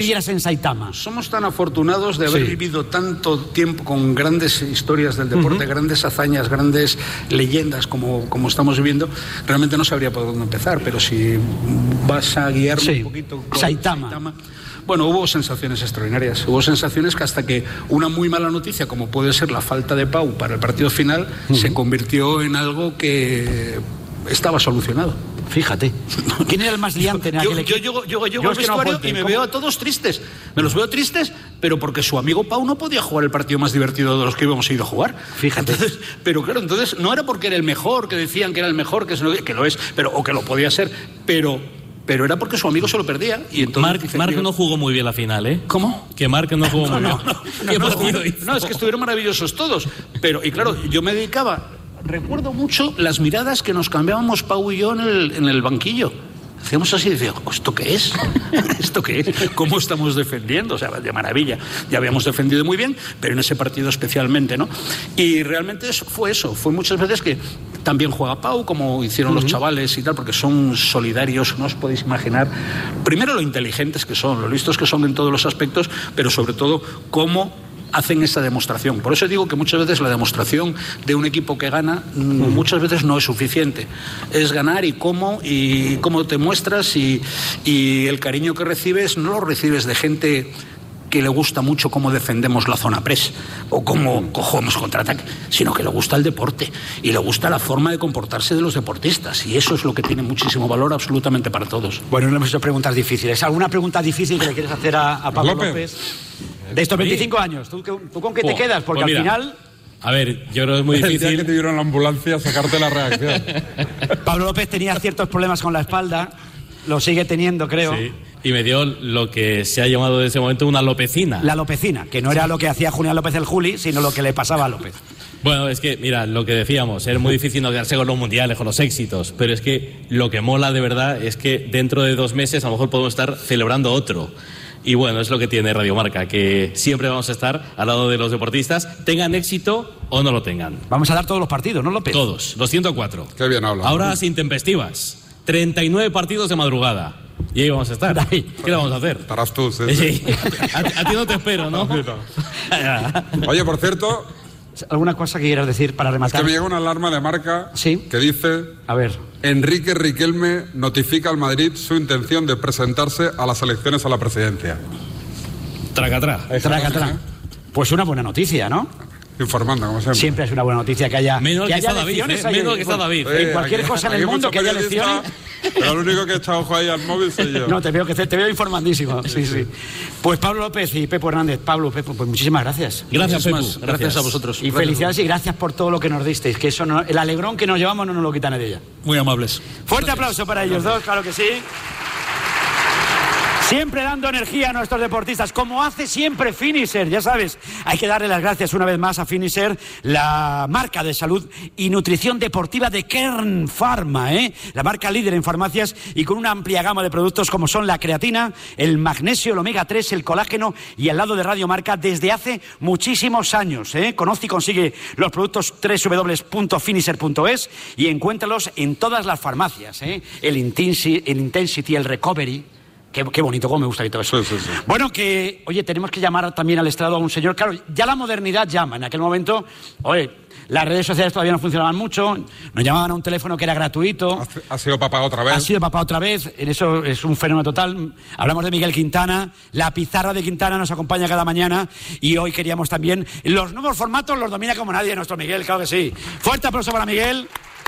vivieras en Saitama. Somos tan afortunados de haber vivido tanto tiempo con grandes historias del deporte, grandes hazañas, grandes leyendas como estamos viviendo. Realmente no sabría por dónde empezar, pero si vas a guiarme un poquito con Saitama. Bueno, hubo sensaciones extraordinarias. Hubo sensaciones que hasta que una muy mala noticia, como puede ser la falta de Pau para el partido final, se convirtió en algo que estaba solucionado. Fíjate. ¿Quién era el más liante en aquel equipo? Yo llego al vestuario y me veo a todos tristes. Me los veo tristes, pero porque su amigo Pau no podía jugar el partido más divertido de los que íbamos a ir a jugar. Fíjate. Entonces, pero claro, entonces no era porque era el mejor, que decían que era el mejor, que lo es, o que lo podía ser, pero era porque su amigo se lo perdía. Y entonces Marc no jugó muy bien la final, ¿eh? ¿Cómo? Que Marc no jugó muy bien. No, es que estuvieron maravillosos todos. Y claro, yo me dedicaba... Recuerdo mucho las miradas que nos cambiábamos Pau y yo en el banquillo. Hacíamos así y decíamos, ¿esto qué es? ¿Esto qué es? ¿Cómo estamos defendiendo? O sea, de maravilla. Ya habíamos defendido muy bien, pero en ese partido especialmente, ¿no? Y realmente fue eso. Fue muchas veces que también juega Pau, como hicieron los chavales y tal, porque son solidarios, no os podéis imaginar. Primero lo inteligentes que son, lo listos que son en todos los aspectos, pero sobre todo cómo hacen esa demostración. Por eso digo que muchas veces la demostración de un equipo que gana muchas veces no es suficiente. Es ganar y cómo te muestras y el cariño que recibes no lo recibes de gente que le gusta mucho cómo defendemos la zona press o cómo cogemos contraataque, sino que le gusta el deporte y le gusta la forma de comportarse de los deportistas, y eso es lo que tiene muchísimo valor absolutamente para todos. Bueno, no hemos hecho preguntas difíciles. ¿Alguna pregunta difícil que le quieres hacer a Pablo López? De estos 25 años, ¿tú con qué te quedas? Porque al final... A ver, yo creo que es muy difícil... El día que te dieron la ambulancia, sacarte la reacción. Pablo López tenía ciertos problemas con la espalda, lo sigue teniendo, creo. Sí, y me dio lo que se ha llamado desde ese momento una lopecina. La lopecina, que no era lo que hacía Julián López el Juli, sino lo que le pasaba a López. Bueno, es que, mira, lo que decíamos, es muy difícil no quedarse con los mundiales, con los éxitos, pero es que lo que mola de verdad es que dentro de 2 meses a lo mejor podemos estar celebrando otro. Y bueno, es lo que tiene Radio Marca, que siempre vamos a estar al lado de los deportistas, tengan éxito o no lo tengan. Vamos a dar todos los partidos, ¿no, López? Todos, los 104. Qué bien habla. Ahora sin intempestivas, 39 partidos de madrugada. Y ahí vamos a estar. ¿Qué le vamos a hacer? Estarás tú, sí. Sí. A ti no te espero, ¿no? Oye, por cierto... ¿Alguna cosa que quieras decir para rematar? Es que me llega una alarma de Marca que dice... A ver. Enrique Riquelme notifica al Madrid su intención de presentarse a las elecciones a la presidencia. Tracatrá. Pues una buena noticia, ¿no? Informando, como siempre. Siempre es una buena noticia que haya menos que haya David, elecciones. Menos que está David. En cualquier cosa en el mundo que haya elecciones. Pero el único que echa ojo ahí al móvil soy yo. No, te veo informandísimo. Sí. Pues Pablo López y Pepo Hernández. Pablo, Pepo, pues muchísimas gracias. Gracias, Pepo. Gracias a vosotros. Y felicidades y gracias por todo lo que nos disteis. Que eso el alegrón que nos llevamos no nos lo quita nadie. Muy amables. Fuerte aplauso para ellos dos, claro que sí. Siempre dando energía a nuestros deportistas, como hace siempre Finisher, ya sabes. Hay que darle las gracias una vez más a Finisher, la marca de salud y nutrición deportiva de Kern Pharma, la marca líder en farmacias y con una amplia gama de productos como son la creatina, el magnesio, el omega 3, el colágeno y al lado de Radio Marca desde hace muchísimos años. Conoce y consigue los productos www.finisher.es y encuéntralos en todas las farmacias. El Intensity, el Recovery. Qué bonito, cómo me gusta y todo eso. Sí. Bueno, que, oye, tenemos que llamar también al estrado a un señor. Claro, ya la modernidad llama. En aquel momento, oye, las redes sociales todavía no funcionaban mucho. Nos llamaban a un teléfono que era gratuito. ¿Ha sido papá otra vez? Ha sido papá otra vez. En eso es un fenómeno total. Hablamos de Miguel Quintana. La pizarra de Quintana nos acompaña cada mañana. Y hoy queríamos también... Los nuevos formatos los domina como nadie nuestro Miguel, claro que sí. Fuerte aplauso para Miguel.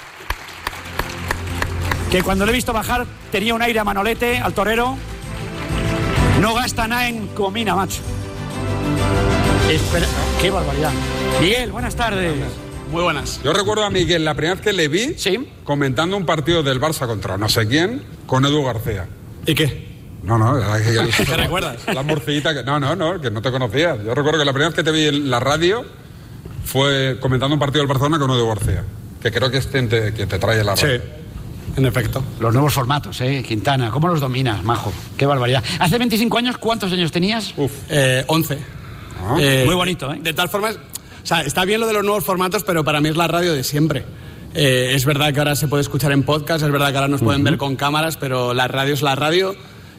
Que cuando le he visto bajar tenía un aire a Manolete, al torero. No gasta nada en comina, macho. Espera, qué barbaridad. Miguel, buenas tardes. Muy buenas. Yo recuerdo a Miguel la primera vez que le vi comentando un partido del Barça contra no sé quién con Edu García. ¿Y qué? No, ¿Te recuerdas? La morcillita que... No, que no te conocía. Yo recuerdo que la primera vez que te vi en la radio fue comentando un partido del Barcelona con Edu García, que creo que es quien te trae la radio. Sí. En efecto. Los nuevos formatos, Quintana, ¿cómo los dominas, majo? Qué barbaridad. Hace 25 años, ¿cuántos años tenías? 11. Muy bonito, De tal forma, o sea, está bien lo de los nuevos formatos, pero para mí es la radio de siempre. Es verdad que ahora se puede escuchar en podcast, es verdad que ahora nos pueden ver con cámaras, pero la radio es la radio.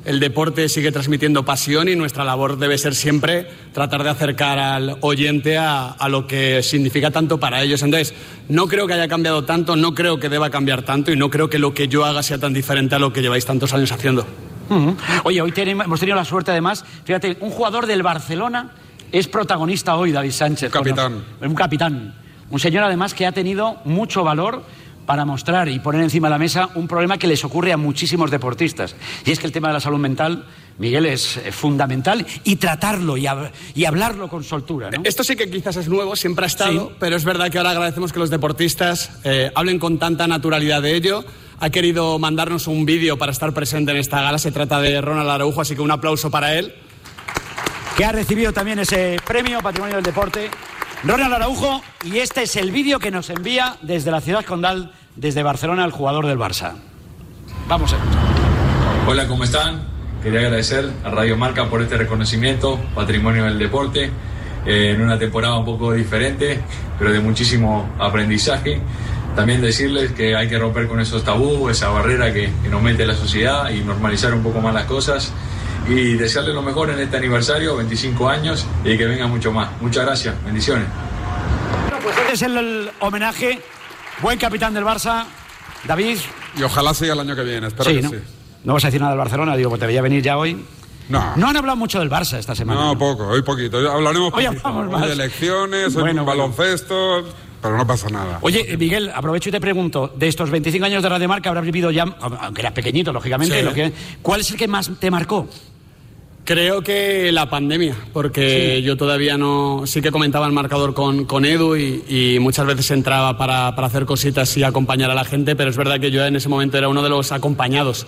el deporte sigue transmitiendo pasión y nuestra labor debe ser siempre tratar de acercar al oyente a lo que significa tanto para ellos. Entonces, no creo que haya cambiado tanto, no creo que deba cambiar tanto y no creo que lo que yo haga sea tan diferente a lo que lleváis tantos años haciendo. Oye, hoy hemos tenido la suerte además, fíjate, un jugador del Barcelona es protagonista hoy, David Sánchez. Un capitán. Un señor además que ha tenido mucho valor para mostrar y poner encima de la mesa un problema que les ocurre a muchísimos deportistas. Y es que el tema de la salud mental, Miguel, es fundamental y tratarlo y hablarlo con soltura, ¿no? Esto sí que quizás es nuevo, siempre ha estado, sí. Pero es verdad que ahora agradecemos que los deportistas hablen con tanta naturalidad de ello. Ha querido mandarnos un vídeo para estar presente en esta gala. Se trata de Ronald Araujo, así que un aplauso para él. Que ha recibido también ese premio Patrimonio del Deporte. Ronald Araujo, y este es el vídeo que nos envía desde la ciudad condal, desde Barcelona, el jugador del Barça. Vamos a escuchar. Hola, ¿cómo están? Quería agradecer a Radio Marca por este reconocimiento, Patrimonio del Deporte, en una temporada un poco diferente, pero de muchísimo aprendizaje. También decirles que hay que romper con esos tabús, esa barrera que nos mete la sociedad y normalizar un poco más las cosas. Y desearles lo mejor en este aniversario, 25 años, y que venga mucho más. Muchas gracias, bendiciones. Bueno, pues este es el homenaje, buen capitán del Barça, David. Y ojalá siga el año que viene, espero que ¿no? sí. No vas a decir nada del Barcelona, digo, pues te veía venir ya hoy. No. No han hablado mucho del Barça esta semana. No, poco, hoy poquito. Hablaremos hoy poquito. Hablamos más. Hoy de elecciones, hoy baloncesto, pero no pasa nada. Oye, Miguel, aprovecho y te pregunto, de estos 25 años de Radio Marca habrás vivido ya, aunque eras pequeñito, lógicamente, sí. ¿Cuál es el que más te marcó? Creo que la pandemia, porque yo todavía no... Sí que comentaba el marcador con Edu y muchas veces entraba para hacer cositas y acompañar a la gente, pero es verdad que yo en ese momento era uno de los acompañados.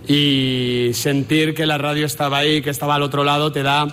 Y sentir que la radio estaba ahí, que estaba al otro lado, te da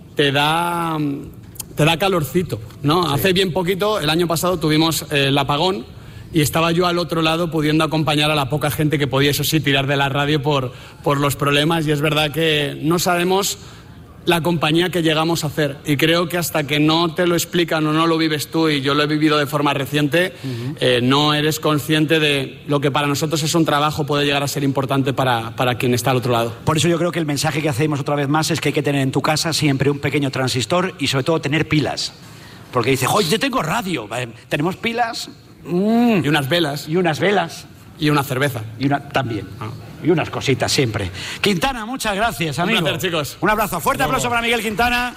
calorcito, ¿no? Sí. Hace bien poquito, el año pasado, tuvimos el apagón y estaba yo al otro lado pudiendo acompañar a la poca gente que podía, eso sí, tirar de la radio por los problemas. Y es verdad que no sabemos la compañía que llegamos a hacer. Y creo que hasta que no te lo explican o no lo vives tú, y yo lo he vivido de forma reciente, no eres consciente de lo que para nosotros es un trabajo, puede llegar a ser importante para quien está al otro lado. Por eso yo creo que el mensaje que hacemos otra vez más es que hay que tener en tu casa siempre un pequeño transistor y sobre todo tener pilas. Porque dices, ¡oye, yo tengo radio! ¿Tenemos pilas? Y unas velas. Y unas velas. Y una cerveza. También. Y unas cositas siempre. Quintana, muchas gracias, amigo. Un placer, chicos. Un abrazo. Fuerte aplauso para Miguel Quintana.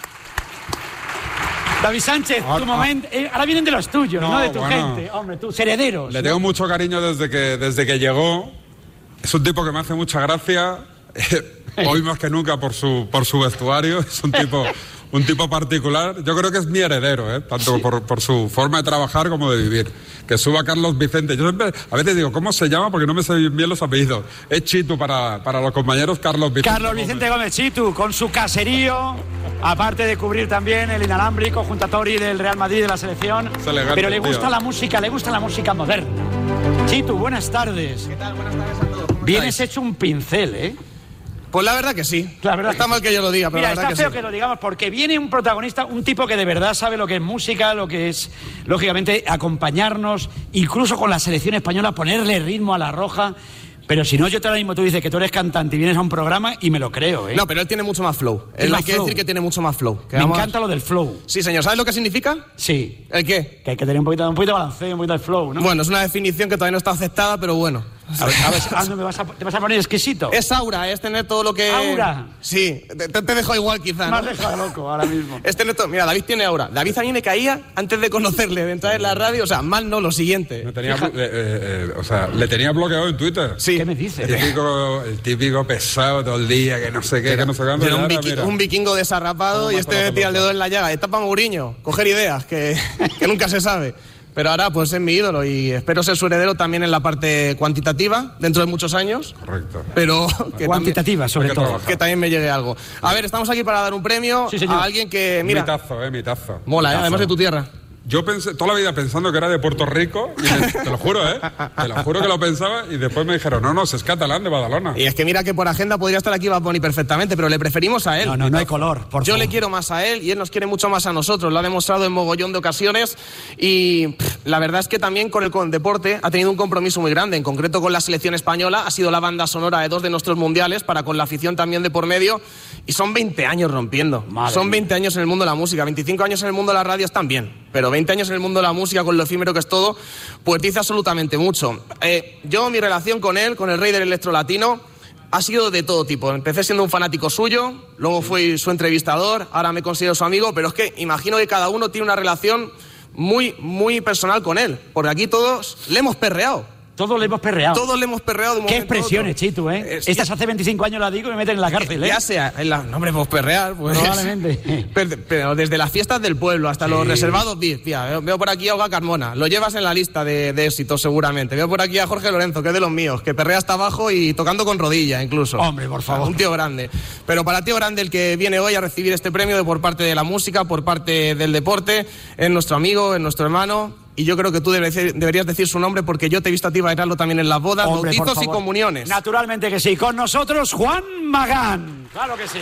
David Sánchez, tu momento. Ahora vienen de los tuyos, no de tu gente. Hombre, tus herederos. Le tengo mucho cariño desde que llegó. Es un tipo que me hace mucha gracia. Hoy más que nunca por su vestuario. Es un tipo particular. Yo creo que es mi heredero, tanto por su forma de trabajar como de vivir. Que suba Carlos Vicente. Yo siempre, a veces digo, ¿cómo se llama? Porque no me sé bien los apellidos. Es Chitu para los compañeros, Carlos Vicente. Carlos Vicente Gómez Chitu, con su caserío, aparte de cubrir también el inalámbrico junto a Tori del Real Madrid de la selección. Pero le gusta la música moderna. Chitu, buenas tardes. ¿Qué tal? Buenas tardes a todos. Vienes hecho un pincel, ¿eh? Pues la verdad que sí. Está mal que yo lo diga, pero mira, la verdad está feo que lo digamos porque viene un protagonista, un tipo que de verdad sabe lo que es música, lo que es, lógicamente, acompañarnos, incluso con la selección española, ponerle ritmo a la roja. Pero si no, yo ahora mismo tú dices que tú eres cantante y vienes a un programa y me lo creo, ¿eh? No, pero él tiene mucho más flow. Hay que decir que tiene mucho más flow. Me encanta lo del flow. Sí, señor. ¿Sabes lo que significa? Sí. ¿El qué? Que hay que tener un poquito de balanceo, un poquito de flow, ¿no? Bueno, es una definición que todavía no está aceptada, pero bueno. A ver, ¿te vas a poner exquisito? Es aura, es tener todo lo que... ¿Aura? Sí, te dejo igual quizá, ¿no? Me has dejado loco ahora mismo. Es tener todo... Mira, David tiene aura. David a mí me caía antes de conocerle, de entrar en la radio, o sea, mal no, lo siguiente. Le tenía bloqueado en Twitter. Sí. ¿Qué me dices? El típico pesado todo el día, que no sé qué, que no sé cuándo. Era un vikingo desarrapado y este metía el dedo en la llaga. Etapa Mourinho, coger ideas, que nunca se sabe. Pero ahora pues es mi ídolo y espero ser su heredero también en la parte cuantitativa dentro de muchos años. Correcto. Pero que cuantitativa también, sobre todo. Que también me llegue algo. A ver, estamos aquí para dar un premio a alguien que, mira... Mi tazo. Mola, además de tu tierra. Yo pensé toda la vida pensando que era de Puerto Rico, y te lo juro, te lo juro que lo pensaba, y después me dijeron, no, es catalán de Badalona. Y es que mira que por agenda podría estar aquí Bad Bunny perfectamente, pero le preferimos a él. No hay color, por Yo favor. le quiero más a él y él nos quiere mucho más a nosotros, lo ha demostrado en mogollón de ocasiones y la verdad es que también con el deporte ha tenido un compromiso muy grande, en concreto con la selección española, ha sido la banda sonora de 2 de nuestros mundiales, para con la afición también de por medio, y son 20 años rompiendo. Son 20 años en el mundo de la música, 25 años en el mundo de la radio están bien, pero 20 años en el mundo de la música, con lo efímero que es todo, pues dice absolutamente mucho. Yo, mi relación con él, con el rey del electro latino, ha sido de todo tipo. Empecé siendo un fanático suyo, luego fui su entrevistador, ahora me considero su amigo, pero es que imagino que cada uno tiene una relación muy, muy personal con él, porque aquí todos le hemos perreado. Todos le hemos perreado. Todos le hemos perreado de un Qué momento a otro. expresiones, Chitu, Estas hace 25 años las digo y me meten en la cárcel, Ya sea, no, hombre, pues perrear, pues. Probablemente. Pero desde las fiestas del pueblo hasta los reservados VIP. Veo por aquí a Olga Carmona, lo llevas en la lista de éxitos seguramente. Veo por aquí a Jorge Lorenzo, que es de los míos, que perrea hasta abajo y tocando con rodilla incluso. Hombre, por favor. Un tío grande. Pero para tío grande, el que viene hoy a recibir este premio por parte de la música, por parte del deporte, es nuestro amigo, es nuestro hermano. Y yo creo que tú deberías decir su nombre, porque yo te he visto a ti bailarlo también en las bodas, Hombre, bautizos y comuniones. Naturalmente que sí. Con nosotros, Juan Magán. Claro que sí.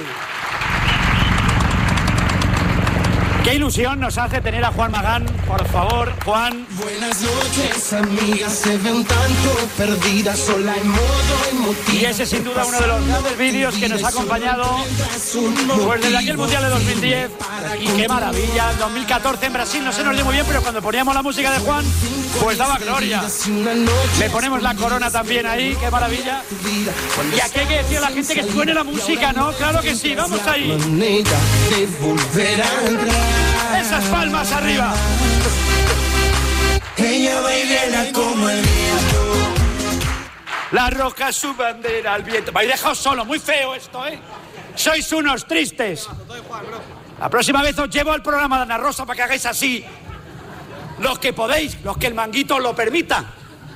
Qué ilusión nos hace tener a Juan Magán. Por favor, Juan. Buenas noches, amigas. Se ve un tanto perdida, sola en modo emotivo. Y ese sin duda uno de los grandes vídeos que nos ha acompañado pues desde aquel Mundial de 2010. Y qué maravilla. 2014 en Brasil no se nos dio muy bien, pero cuando poníamos la música de Juan, pues daba gloria. Le ponemos la corona también ahí, qué maravilla. Y aquí hay que decir a la gente que suene la música, ¿no? Claro que sí, vamos ahí. Esas palmas arriba. Ella baila como el viento. La roca es su bandera al viento. Me habéis dejado solo, muy feo esto, Sois unos tristes. La próxima vez os llevo al programa de Ana Rosa para que hagáis así. Los que podéis, los que el manguito lo permita.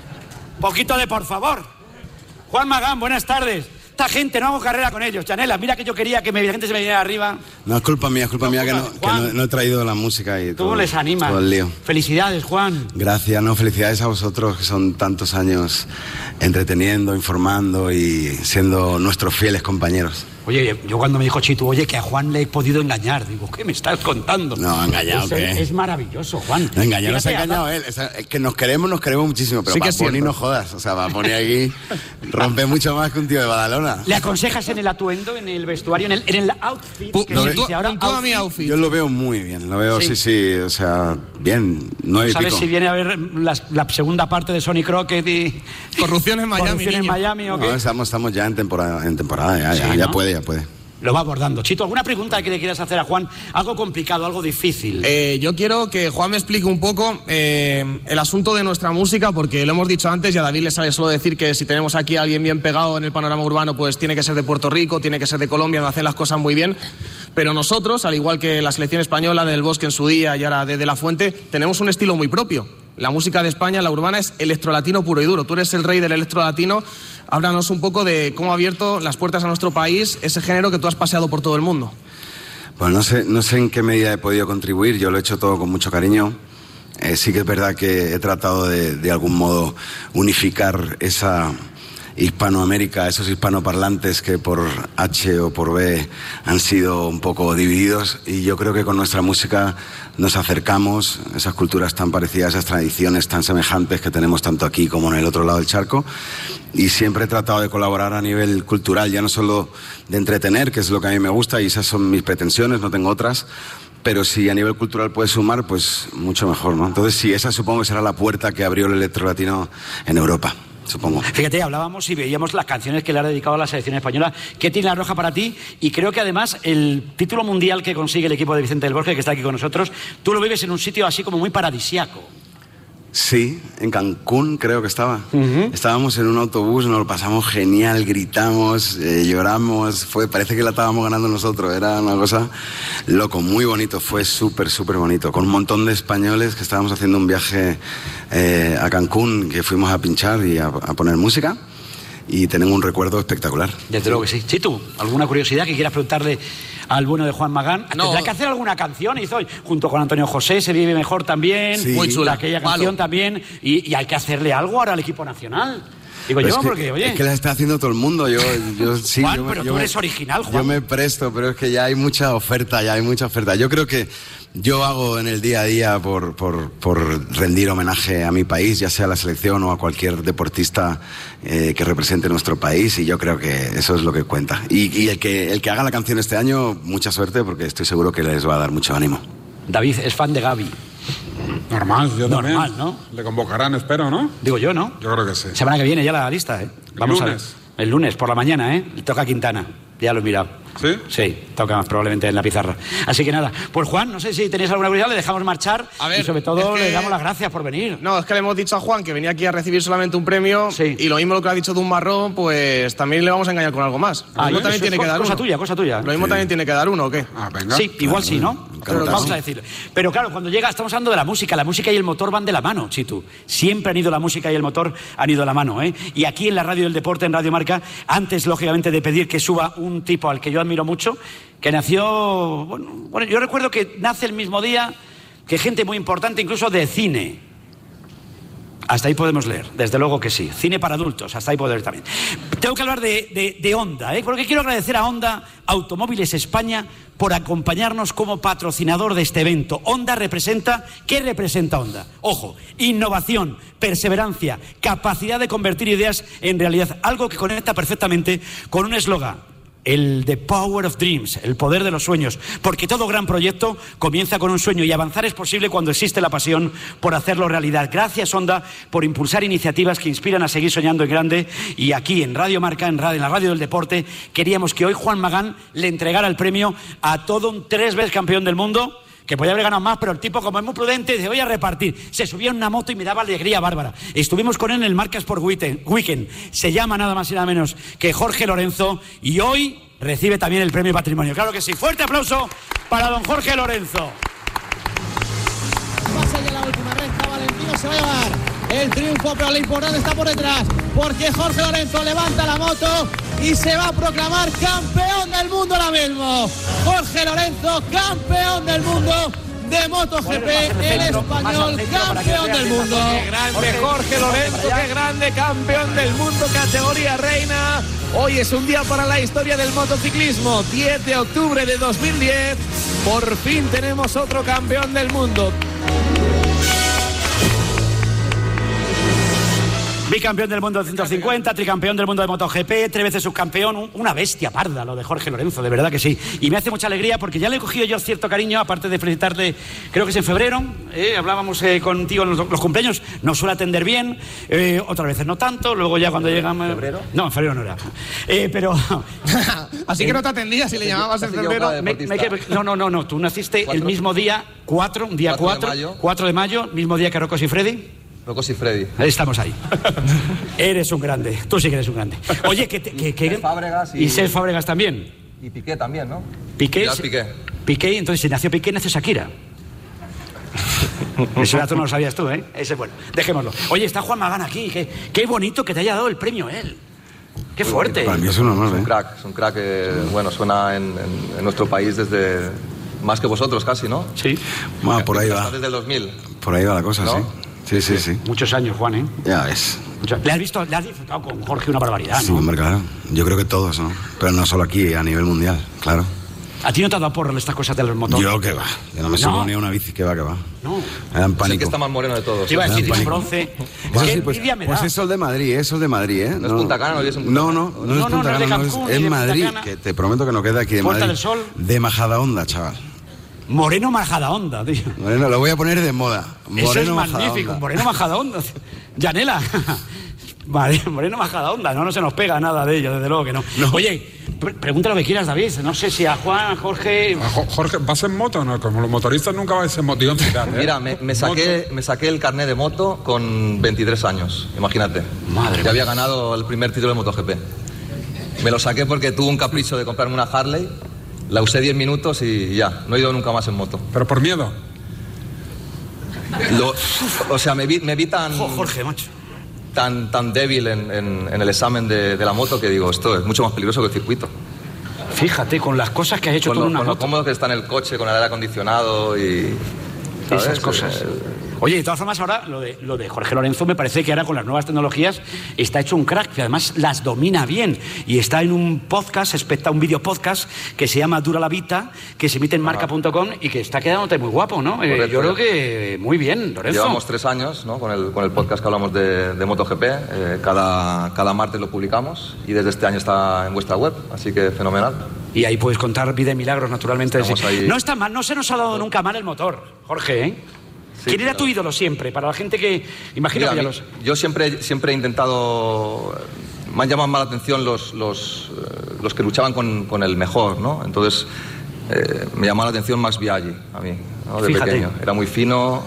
Poquito de por favor. Juan Magán, buenas tardes. Esta gente, no hago carrera con ellos. Chanela, mira que yo quería que mi gente se me viniera arriba. No, es culpa mía que no he traído la música y todo. Tú les animas. Todo el lío. Felicidades, Juan. Gracias, felicidades a vosotros, que son tantos años entreteniendo, informando y siendo nuestros fieles compañeros. Oye, yo cuando me dijo Chitu, oye, que a Juan le he podido engañar, digo, ¿qué me estás contando? No, engañado, ¿qué? Es maravilloso, Juan. No, engañado, no se ha engañado él. Es que nos queremos muchísimo, pero sí que Bad Bunny no jodas. O sea, Bad Bunny aquí rompe mucho más que un tío de Badalona. ¿Le aconsejas en el atuendo, en el vestuario, en el outfit? Que se dice ahora, mi outfit. Yo lo veo muy bien, lo veo, sí, o sea, bien, 9 y pico. ¿Sabes si viene a ver la segunda parte de Sonny Crockett y... Corrupción en Miami, ¿Corrupción en Miami o qué? No, estamos ya en temporada, Sí, ya ¿no? puede. Lo va abordando. Chito, ¿alguna pregunta que le quieras hacer a Juan? Algo complicado, algo difícil. Yo quiero que Juan me explique un poco el asunto de nuestra música, porque lo hemos dicho antes y a David le sale solo decir que si tenemos aquí a alguien bien pegado en el panorama urbano, pues tiene que ser de Puerto Rico, tiene que ser de Colombia, donde hacen las cosas muy bien. Pero nosotros, al igual que la selección española del Bosque en su día y ahora de La Fuente, tenemos un estilo muy propio. La música de España, la urbana, es electrolatino puro y duro. Tú eres el rey del electrolatino. Háblanos un poco de cómo ha abierto las puertas a nuestro país ese género que tú has paseado por todo el mundo. Pues no sé en qué medida he podido contribuir. Yo lo he hecho todo con mucho cariño. Sí que es verdad que he tratado de algún modo unificar esa Hispanoamérica, esos hispanoparlantes que por H o por B han sido un poco divididos, y yo creo que con nuestra música nos acercamos, esas culturas tan parecidas, esas tradiciones tan semejantes que tenemos tanto aquí como en el otro lado del charco, y siempre he tratado de colaborar a nivel cultural, ya no solo de entretener, que es lo que a mí me gusta y esas son mis pretensiones, no tengo otras, pero si a nivel cultural puedes sumar, pues mucho mejor, ¿no? Entonces sí, esa supongo que será la puerta que abrió el electrolatino en Europa. Supongo. Fíjate, hablábamos y veíamos las canciones que le ha dedicado a la selección española. ¿Qué tiene La Roja para ti? Y creo que además el título mundial que consigue el equipo de Vicente del Bosque, que está aquí con nosotros, tú lo vives en un sitio así como muy paradisiaco. Sí, en Cancún creo que estaba. Estábamos en un autobús, nos lo pasamos genial, gritamos, lloramos, parece que la estábamos ganando nosotros, era una cosa loco, muy bonito, fue súper bonito, con un montón de españoles que estábamos haciendo un viaje a Cancún, que fuimos a pinchar y a poner música, y tenemos un recuerdo espectacular. Desde luego que sí. Chitu, ¿alguna curiosidad que quieras preguntarle al bueno de Juan Magán. Tendrá que hacer alguna canción, hizo hoy, junto con Antonio José, Se vive mejor también, sí, muy chula, aquella canción también, y hay que hacerle algo ahora al equipo nacional. Digo yo, porque, oye... Es que la está haciendo todo el mundo. Yo sí, Juan, pero tú eres original, Juan. Yo me presto, pero es que ya hay mucha oferta, Yo creo que yo hago en el día a día por rendir homenaje a mi país, ya sea a la selección o a cualquier deportista que represente nuestro país, y yo creo que eso es lo que cuenta. Y el que haga la canción este año, mucha suerte, porque estoy seguro que les va a dar mucho ánimo. David es fan de Gaby. Normal, yo también. Normal, ¿no? Le convocarán, espero, ¿no? Digo yo, ¿no? Yo creo que sí. Semana que viene ya la lista, ¿eh? Vamos lunes. a ver. El lunes, por la mañana, ¿eh? Toca Quintana. Ya lo he mirado. ¿Sí? Sí, toca probablemente en la pizarra. Así que nada, pues Juan, no sé si tenéis alguna curiosidad, le dejamos marchar. A ver, y sobre todo es que... le damos las gracias por venir. No, es que le hemos dicho a Juan que venía aquí a recibir solamente un premio, y lo mismo lo que ha dicho de un marrón, pues también le vamos a engañar con algo más. Lo mismo también tiene que dar cosa uno. Cosa tuya. Lo mismo también tiene que dar uno, ¿o qué? Ah, venga. Sí, igual sí, ¿no? Claro, Vamos a decirlo. Pero claro, cuando llega, estamos hablando de la música y el motor van de la mano, Chitu. Siempre han ido la música y el motor, han ido de la mano, ¿eh? Y aquí en la radio del deporte, en Radio Marca, antes, lógicamente, de pedir que suba un tipo al que yo admiro mucho, que nació... Bueno, yo recuerdo que nace el mismo día que gente muy importante, incluso de cine. Hasta ahí podemos leer, desde luego que sí. Cine para adultos, hasta ahí podemos leer también. Tengo que hablar de Honda, porque quiero agradecer a Honda Automóviles España por acompañarnos como patrocinador de este evento. Honda representa... ¿Qué representa Honda? Ojo, innovación, perseverancia, capacidad de convertir ideas en realidad. Algo que conecta perfectamente con un eslogan. El The Power of Dreams, el poder de los sueños, porque todo gran proyecto comienza con un sueño y avanzar es posible cuando existe la pasión por hacerlo realidad. Gracias, Honda, por impulsar iniciativas que inspiran a seguir soñando en grande, y aquí en Radio Marca, en la radio del deporte, queríamos que hoy Juan Magán le entregara el premio a todo un 3 veces campeón del mundo, que podía haber ganado más, pero el tipo, como es muy prudente, dice, voy a repartir. Se subía en una moto y me daba alegría bárbara. Estuvimos con él en el Marca Sport Weekend. Se llama nada más y nada menos que Jorge Lorenzo, y hoy recibe también el premio Patrimonio. Claro que sí. Fuerte aplauso para don Jorge Lorenzo. Pasa ya la última recta, Valentino se va a llevar el triunfo, pero lo importante está por detrás, porque Jorge Lorenzo levanta la moto y se va a proclamar campeón del mundo ahora mismo. Jorge Lorenzo, campeón del mundo de MotoGP, el español campeón del mundo. Qué grande Jorge Lorenzo, qué grande campeón del mundo, categoría reina. Hoy es un día para la historia del motociclismo. 10 de octubre de 2010, por fin tenemos otro campeón del mundo. Bicampeón del mundo de 150, tricampeón del mundo de MotoGP, 3 veces subcampeón, una bestia parda lo de Jorge Lorenzo, de verdad que sí. Y me hace mucha alegría porque ya le he cogido yo cierto cariño, aparte de felicitarte, creo que es en febrero, hablábamos contigo en los cumpleaños, nos suele atender bien, otras veces no tanto, luego ya cuando llegamos... ¿Febrero? No, en febrero no era. Pero... Así que no te atendía si le llamabas en febrero. No, tú naciste el mismo día, 4 de mayo, mismo día que Rocco y Freddy. Rocco y Freddy. Estamos ahí. Eres un grande. Tú sí que eres un grande. Oye, Cesc Fábregas y Cesc Fábregas también. Y Piqué también, ¿no? Piqué. Piqué. Entonces si nació Piqué, nació Shakira. Eso ya tú no lo sabías tú, ¿eh? Ese bueno. Dejémoslo. Oye, está Juan Magán aquí. Qué bonito que te haya dado el premio él. Qué fuerte. Para mí es un honor, Es un crack que, suena en nuestro país desde... Más que vosotros casi, ¿no? Sí. Bueno, por ahí va. Desde el 2000. Por ahí va la cosa, ¿no? Sí. Muchos años, Juan, ¿eh? Ya ves. ¿Le has disfrutado con Jorge una barbaridad, sí, no? Hombre, claro. Yo creo que todos, ¿no? Pero no solo aquí, a nivel mundial, claro. ¿A ti no te ha dado porro estas cosas de los motores? Yo que va. Yo no me subo ni a una bici, que va. No. Me dan pánico. Es el que está más moreno de todos. Te iba a decir, tiene bronce. Pues es Sol de Madrid, ¿eh? ¿No es Punta Cana? ¿No es Punta Cana? No es Punta Cana, es Madrid. Que te prometo que no queda aquí de Madrid. Puerta del Sol. De Majadahonda, chaval. Moreno Majadahonda, tío. Moreno, lo voy a poner de moda. Moreno Eso es magnífico, Moreno Majadahonda. Yanela. Moreno Majadahonda, no se nos pega nada de ello, desde luego que no. Oye, pregunta lo que quieras, David. No sé si a Juan, a Jorge... Jorge, ¿vas en moto o no? Como los motoristas nunca vais en moto. Mira, me saqué el carnet de moto con 23 años, imagínate. Madre Ya había ganado el primer título de MotoGP. Me lo saqué porque tuve un capricho de comprarme una Harley. La usé 10 minutos y ya, no he ido nunca más en moto. ¿Pero por miedo? Me vi tan... Jorge, macho. Tan débil en el examen de la moto que digo, esto es mucho más peligroso que el circuito. Fíjate, con las cosas que has hecho tú en una moto. Con lo cómodo que está en el coche, con el aire acondicionado y... ¿sabes? Esas cosas. Oye, de todas formas, ahora lo de Jorge Lorenzo me parece que ahora con las nuevas tecnologías está hecho un crack, que además las domina bien. Y está en un podcast, un video podcast que se llama Dura la Vita, que se emite en marca.com y que está quedándote muy guapo, ¿no? Yo creo que muy bien, Lorenzo. Llevamos 3 años, ¿no? con el podcast que hablamos de MotoGP. Cada martes lo publicamos y desde este año está en vuestra web, así que fenomenal. Y ahí puedes contar vida y milagros, naturalmente. Ahí... No está mal, no se nos ha dado nunca mal el motor, Jorge, ¿eh? Sí, ¿quién era tu ídolo siempre? Para la gente que... Imagino que ya los... Yo siempre he intentado... Me han llamado más la atención los que luchaban con el mejor, ¿no? Entonces, me llamaba la atención Max Biaggi, a mí, ¿no? De pequeño. Era muy fino,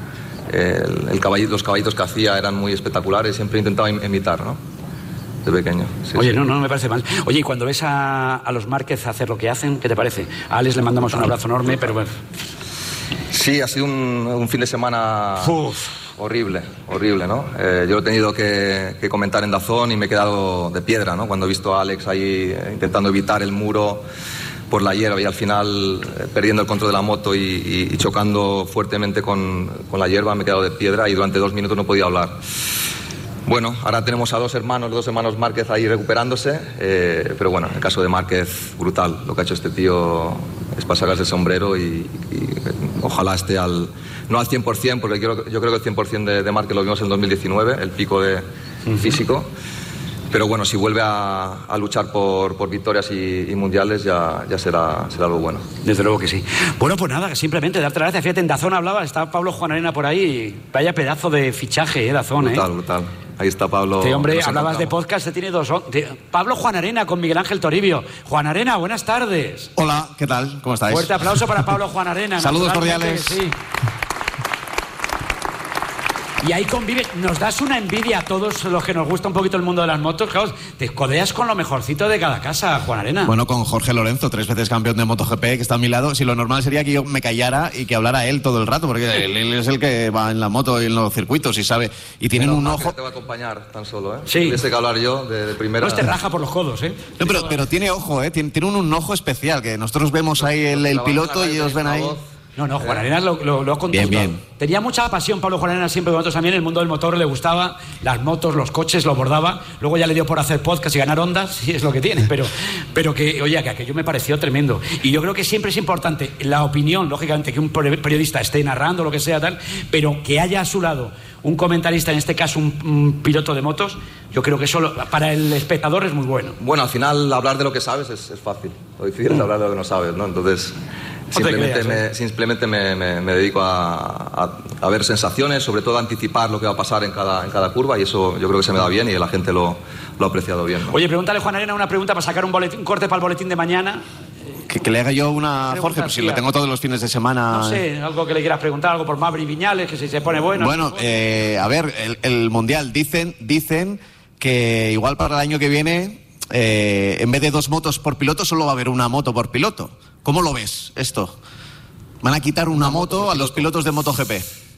los caballitos que hacía eran muy espectaculares, siempre intentaba imitar, ¿no? De pequeño. Sí, Oye, no me parece mal. Oye, y cuando ves a los Márquez hacer lo que hacen, ¿qué te parece? A Alex le mandamos un abrazo enorme, pero bueno... Sí, ha sido un fin de semana horrible, ¿no? Yo lo he tenido que comentar en DAZN y me he quedado de piedra, ¿no? Cuando he visto a Alex ahí intentando evitar el muro por la hierba y al final perdiendo el control de la moto y chocando fuertemente con la hierba, me he quedado de piedra y durante 2 minutos no podía hablar. Bueno, ahora tenemos a los dos hermanos Márquez ahí recuperándose, pero bueno, en el caso de Márquez, brutal. Lo que ha hecho este tío es para sacarse el sombrero y ojalá esté no al 100%, porque yo creo que el 100% de Márquez lo vimos en 2019, el pico de físico. Pero bueno, si vuelve a luchar por victorias y mundiales, ya será algo bueno. Desde luego que sí. Bueno, pues nada, simplemente darte las gracias. Fíjate, en DAZN hablaba, está Pablo Juan Arena por ahí. Y vaya pedazo de fichaje, DAZN, Brutal. Ahí está Pablo. Sí, hombre, hablabas de podcast, se tiene 2... Pablo Juan Arena con Miguel Ángel Toribio. Juan Arena, buenas tardes. Hola, ¿qué tal? ¿Cómo estáis? Fuerte aplauso para Pablo Juan Arena. Saludos cordiales. Sí. Y ahí convive, nos das una envidia a todos los que nos gusta un poquito el mundo de las motos, claro, te codeas con lo mejorcito de cada casa, Juan Arena. Bueno, con Jorge Lorenzo, 3 veces campeón de MotoGP, que está a mi lado. Si lo normal sería que yo me callara y que hablara él todo el rato, porque él es el que va en la moto y en los circuitos y sabe, y tienen un ojo... Te va a acompañar tan solo, ¿eh? Sí. Desde que hablar yo de primera... No, te raja por los codos, ¿eh? No, pero tiene ojo, ¿eh? Tiene un ojo especial, que nosotros vemos ahí el piloto y ellos ven ahí... No, Juan Arena lo ha contado. Bien. Tenía mucha pasión Pablo Juan Arena siempre con nosotros también. El mundo del motor le gustaba, las motos, los coches, lo bordaba. Luego ya le dio por hacer podcast y ganar ondas, sí es lo que tiene. Pero que, oye, que aquello me pareció tremendo. Y yo creo que siempre es importante la opinión, lógicamente, que un periodista esté narrando lo que sea tal, pero que haya a su lado un comentarista, en este caso un piloto de motos. Yo creo que eso para el espectador es muy bueno. Bueno, al final hablar de lo que sabes es fácil. Lo difícil es hablar de lo que no sabes, ¿no? Entonces... Simplemente me dedico a ver sensaciones, sobre todo a anticipar lo que va a pasar en cada curva, y eso yo creo que se me da bien y la gente lo ha apreciado bien, ¿no? Oye, pregúntale, Juan Arena, una pregunta para sacar un corte para el boletín de mañana. Que le haga yo una a Jorge, pues si le tengo todos los fines de semana... No sé, algo que le quieras preguntar, algo por Mavri Viñales, que si se pone bueno... Bueno, a ver, el Mundial, dicen que igual para el año que viene, en vez de 2 motos por piloto, solo va a haber una moto por piloto. ¿Cómo lo ves esto? ¿Van a quitar una moto a los pilotos de MotoGP?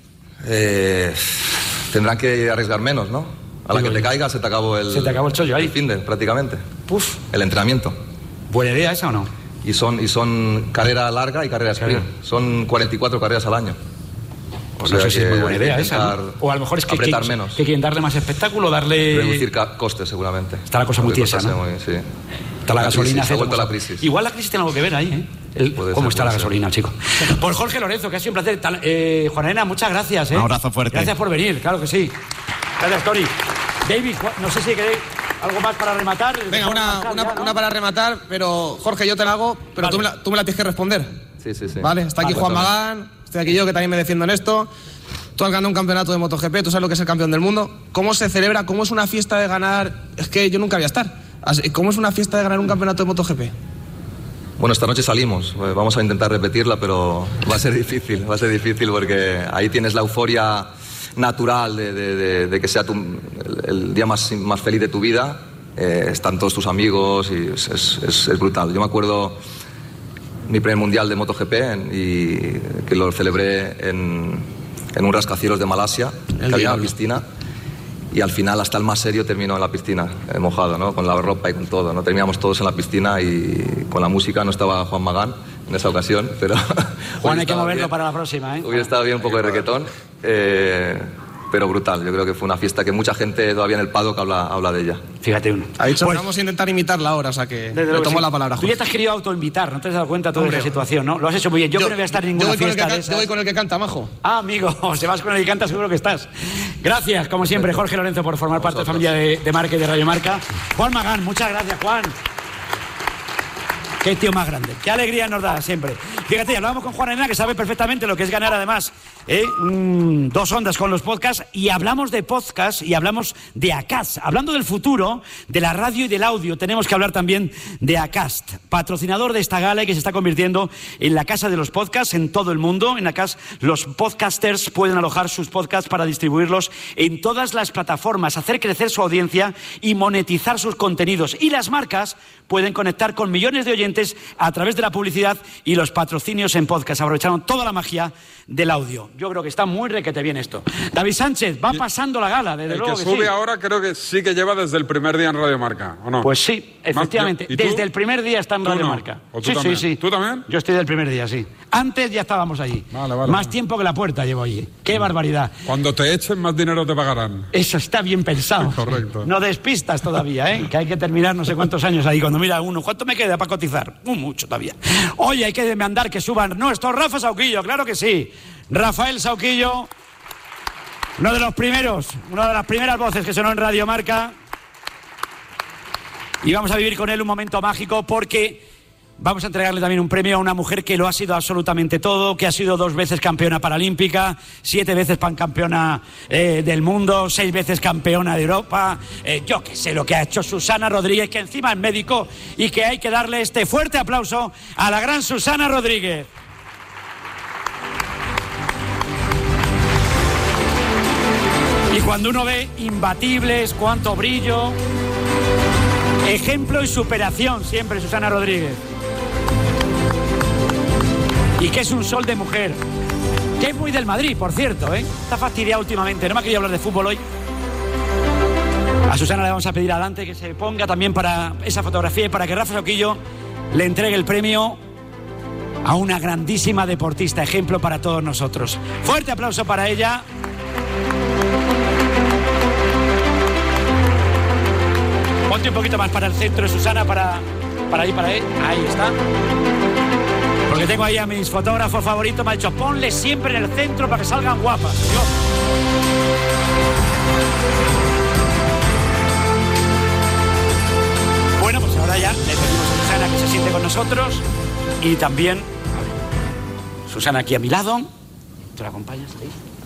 Tendrán que arriesgar menos, ¿no? A la que te caiga se te acabó el chollo ahí. El fin de, prácticamente. Puf. El entrenamiento. ¿Buena idea esa o no? Y son carrera larga y carrera sprint. Son 44 carreras al año. Pues no sé si es muy buena idea esa, ¿no? O a lo mejor es que quieren darle más espectáculo, reducir costes, seguramente. Está la cosa muy tiesa, ¿no? Sí. Está la gasolina. Se ha vuelto la crisis. Igual la crisis tiene algo que ver ahí, ¿eh? ¿Cómo está la gasolina, chico? Por Jorge Lorenzo, que ha sido un placer. Juan Arena, muchas gracias, ¿eh? Un abrazo fuerte. Gracias por venir, claro que sí. Gracias, Tori. David, no sé si queréis algo más para rematar. Venga, una para rematar, pero Jorge, yo te la hago, pero vale. tú me la tienes que responder. Sí. Vale, está aquí Juan Magán, estoy aquí yo, que también me defiendo en esto. Tú has ganado un campeonato de MotoGP, tú sabes lo que es el campeón del mundo. ¿Cómo se celebra? ¿Cómo es una fiesta de ganar? Es que yo nunca voy a estar. ¿Cómo es una fiesta de ganar un campeonato de MotoGP? Bueno, esta noche salimos. Vamos a intentar repetirla, pero va a ser difícil porque ahí tienes la euforia natural de que sea el día más feliz de tu vida. Están todos tus amigos y es brutal. Yo me acuerdo mi primer mundial de MotoGP y que lo celebré en un rascacielos de Malasia, que había una piscina. y al final hasta el más serio terminó en la piscina, mojado, ¿no? Con la ropa y con todo, ¿no? Terminamos todos en la piscina y con la música. No estaba Juan Magán en esa ocasión, pero... Juan, hay que moverlo para la próxima, ¿eh? Hubiera estado bien un poco de reggaetón, pero brutal. Yo creo que fue una fiesta que mucha gente todavía en el paddock habla de ella. Fíjate uno. Ha dicho que vamos a intentar imitarla ahora, o sea que le tomo la palabra. Tú ya te has querido autoinvitar, no te has dado cuenta de toda esa situación, ¿no? Lo has hecho muy bien. Yo que no voy a estar en ninguna fiesta de esas. Yo voy con el que canta, majo. Ah, amigo, si vas con el que canta seguro que estás. Gracias, como siempre, Jorge Lorenzo, por formar parte de la familia de Marca y de Radio Marca. Juan Magán, muchas gracias, Juan. Qué tío más grande, qué alegría nos da siempre. Fíjate, hablábamos con Juan Arena, que sabe perfectamente lo que es ganar, además, 2 ondas con los podcasts, y hablamos de podcast y hablamos de Acast. Hablando del futuro, de la radio y del audio, tenemos que hablar también de Acast, patrocinador de esta gala y que se está convirtiendo en la casa de los podcasts en todo el mundo. En Acast los podcasters pueden alojar sus podcasts para distribuirlos en todas las plataformas, hacer crecer su audiencia y monetizar sus contenidos. Y las marcas pueden conectar con millones de oyentes a través de la publicidad y los patrocinios en podcast. Aprovecharon toda la magia del audio. Yo creo que está muy requete bien esto. David Sánchez, va pasando la gala, desde luego que sí. El que sube ahora creo que sí que lleva desde el primer día en Radio Marca, ¿o no? Pues sí, efectivamente. Desde el primer día está en Radio Marca. ¿O tú también? Sí. ¿Tú también? Yo estoy del primer día, sí. Antes ya estábamos allí. Más tiempo que la puerta llevo allí. ¡Qué barbaridad! Cuando te echen, más dinero te pagarán. Eso está bien pensado. Correcto. No despistas todavía, ¿eh? Que hay que terminar no sé cuántos años ahí. Cuando mira uno, ¿cuánto me queda para cotizar? Mucho todavía. Oye, hay que demandar que suban nuestro Rafa Sauquillo, claro que sí. Rafael Sauquillo, uno de los primeros, una de las primeras voces que sonó en Radio Marca. Y vamos a vivir con él un momento mágico porque vamos a entregarle también un premio a una mujer que lo ha sido absolutamente todo, que ha sido 2 veces campeona paralímpica, 7 veces pancampeona del mundo, 6 veces campeona de Europa. Yo que sé lo que ha hecho Susana Rodríguez, que encima es médico, y que hay que darle este fuerte aplauso a la gran Susana Rodríguez. Y cuando uno ve imbatibles, cuánto brillo, ejemplo y superación siempre Susana Rodríguez. Y que es un sol de mujer, que es muy del Madrid, por cierto, ¿eh? Está fastidiado últimamente, no me ha querido hablar de fútbol hoy. A Susana le vamos a pedir adelante que se ponga también para esa fotografía y para que Rafa Sauquillo le entregue el premio a una grandísima deportista, ejemplo para todos nosotros. Fuerte aplauso para ella. Ponte un poquito más para el centro, Susana, para ahí, ahí está. Porque tengo ahí a mis fotógrafos favoritos, me ha dicho, ponle siempre en el centro para que salgan guapas. Bueno, pues ahora ya le pedimos a Susana que se siente con nosotros y también, Susana aquí a mi lado. ¿Tú la acompañas ahí?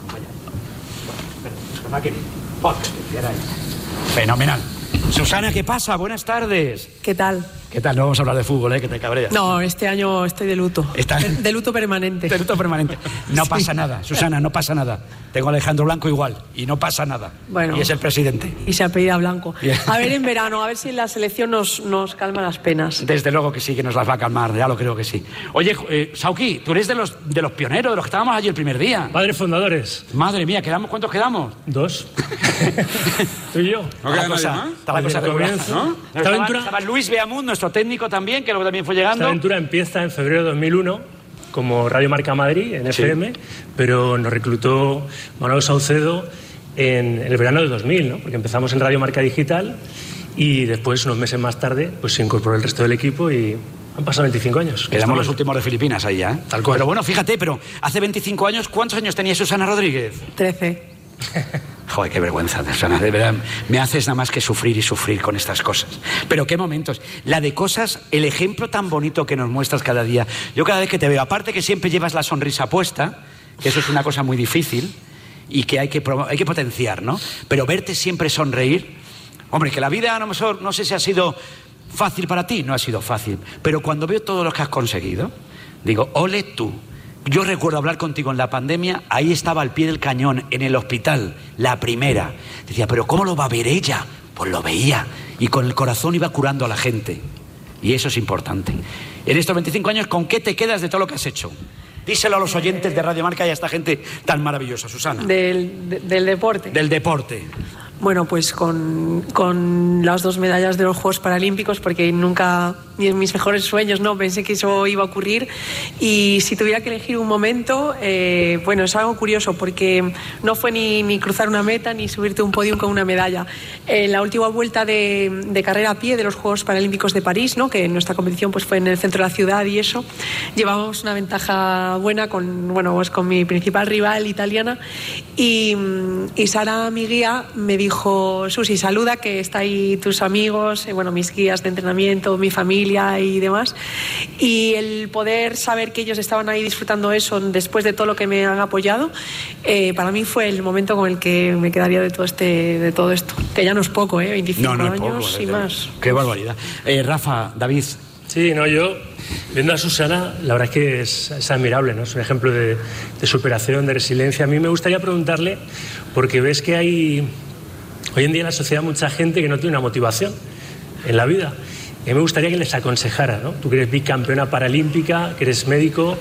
Fenomenal. Susana, ¿qué pasa? Buenas tardes. ¿Qué tal? ¿Qué tal? No vamos a hablar de fútbol, ¿eh? Que te cabreas. No, este año estoy de luto. De luto permanente. De luto permanente. No pasa nada, Susana, no pasa nada. Tengo a Alejandro Blanco igual y no pasa nada. Bueno. Y es el presidente. Y se apellida Blanco. A ver en verano, a ver si en la selección nos calma las penas. Desde luego que sí, que nos las va a calmar, ya lo creo que sí. Oye, Sauki, tú eres de los pioneros, de los que estábamos allí el primer día. Padres fundadores. Madre mía, ¿cuántos quedamos? 2. Tú y yo. ¿No queda nadie más? Está la cosa regular, ¿no? Estaba Luis Beamud, nuestro técnico también, que luego también fue llegando. Esta aventura empieza en febrero de 2001 como Radio Marca Madrid, en FM, pero nos reclutó Manuel Saucedo en el verano de 2000, ¿no? Porque empezamos en Radio Marca Digital y después, unos meses más tarde, pues se incorporó el resto del equipo y han pasado 25 años. Quedamos los últimos de Filipinas ahí ya, ¿eh? Tal cual. Pero bueno, fíjate, pero hace 25 años, ¿cuántos años tenía Susana Rodríguez? 13. Joder, qué vergüenza, Susana, de verdad. Me haces nada más que sufrir y sufrir con estas cosas. Pero qué momentos. La de cosas, el ejemplo tan bonito que nos muestras cada día. Yo cada vez que te veo, aparte que siempre llevas la sonrisa puesta, que eso es una cosa muy difícil y que hay que potenciar, ¿no? Pero verte siempre sonreír. Hombre, que la vida a lo mejor, no sé si ha sido fácil para ti, no ha sido fácil. Pero cuando veo todo lo que has conseguido, digo, ole tú. Yo recuerdo hablar contigo en la pandemia, ahí estaba al pie del cañón, en el hospital, la primera. Decía, ¿pero cómo lo va a ver ella? Pues lo veía, y con el corazón iba curando a la gente. Y eso es importante. En estos 25 años, ¿con qué te quedas de todo lo que has hecho? Díselo a los oyentes de Radio Marca y a esta gente tan maravillosa, Susana. Del deporte. Del deporte. bueno, pues con las 2 medallas de los Juegos Paralímpicos, porque nunca, ni en mis mejores sueños, no pensé que eso iba a ocurrir. Y si tuviera que elegir un momento, bueno, es algo curioso, porque no fue ni cruzar una meta ni subirte a un podium con una medalla. En la última vuelta de carrera a pie de los Juegos Paralímpicos de París, ¿no?, que nuestra competición pues fue en el centro de la ciudad, y eso, llevábamos una ventaja buena con mi principal rival italiana, y Sara, mi guía, me dijo: Susi, saluda, que está ahí tus amigos, mis guías de entrenamiento, mi familia y demás. Y el poder saber que ellos estaban ahí disfrutando eso después de todo lo que me han apoyado, para mí fue el momento con el que me quedaría de todo esto, que ya no es poco, 25 años poco, y más. Qué barbaridad. Rafa, David. Sí, yo viendo a Susana, la verdad es que es admirable, ¿no? Es un ejemplo de superación, de resiliencia. A mí me gustaría preguntarle, porque ves que hay hoy en día en la sociedad mucha gente que no tiene una motivación en la vida. Y a mí me gustaría que les aconsejara, ¿no? Tú que eres bicampeona paralímpica, que eres médico,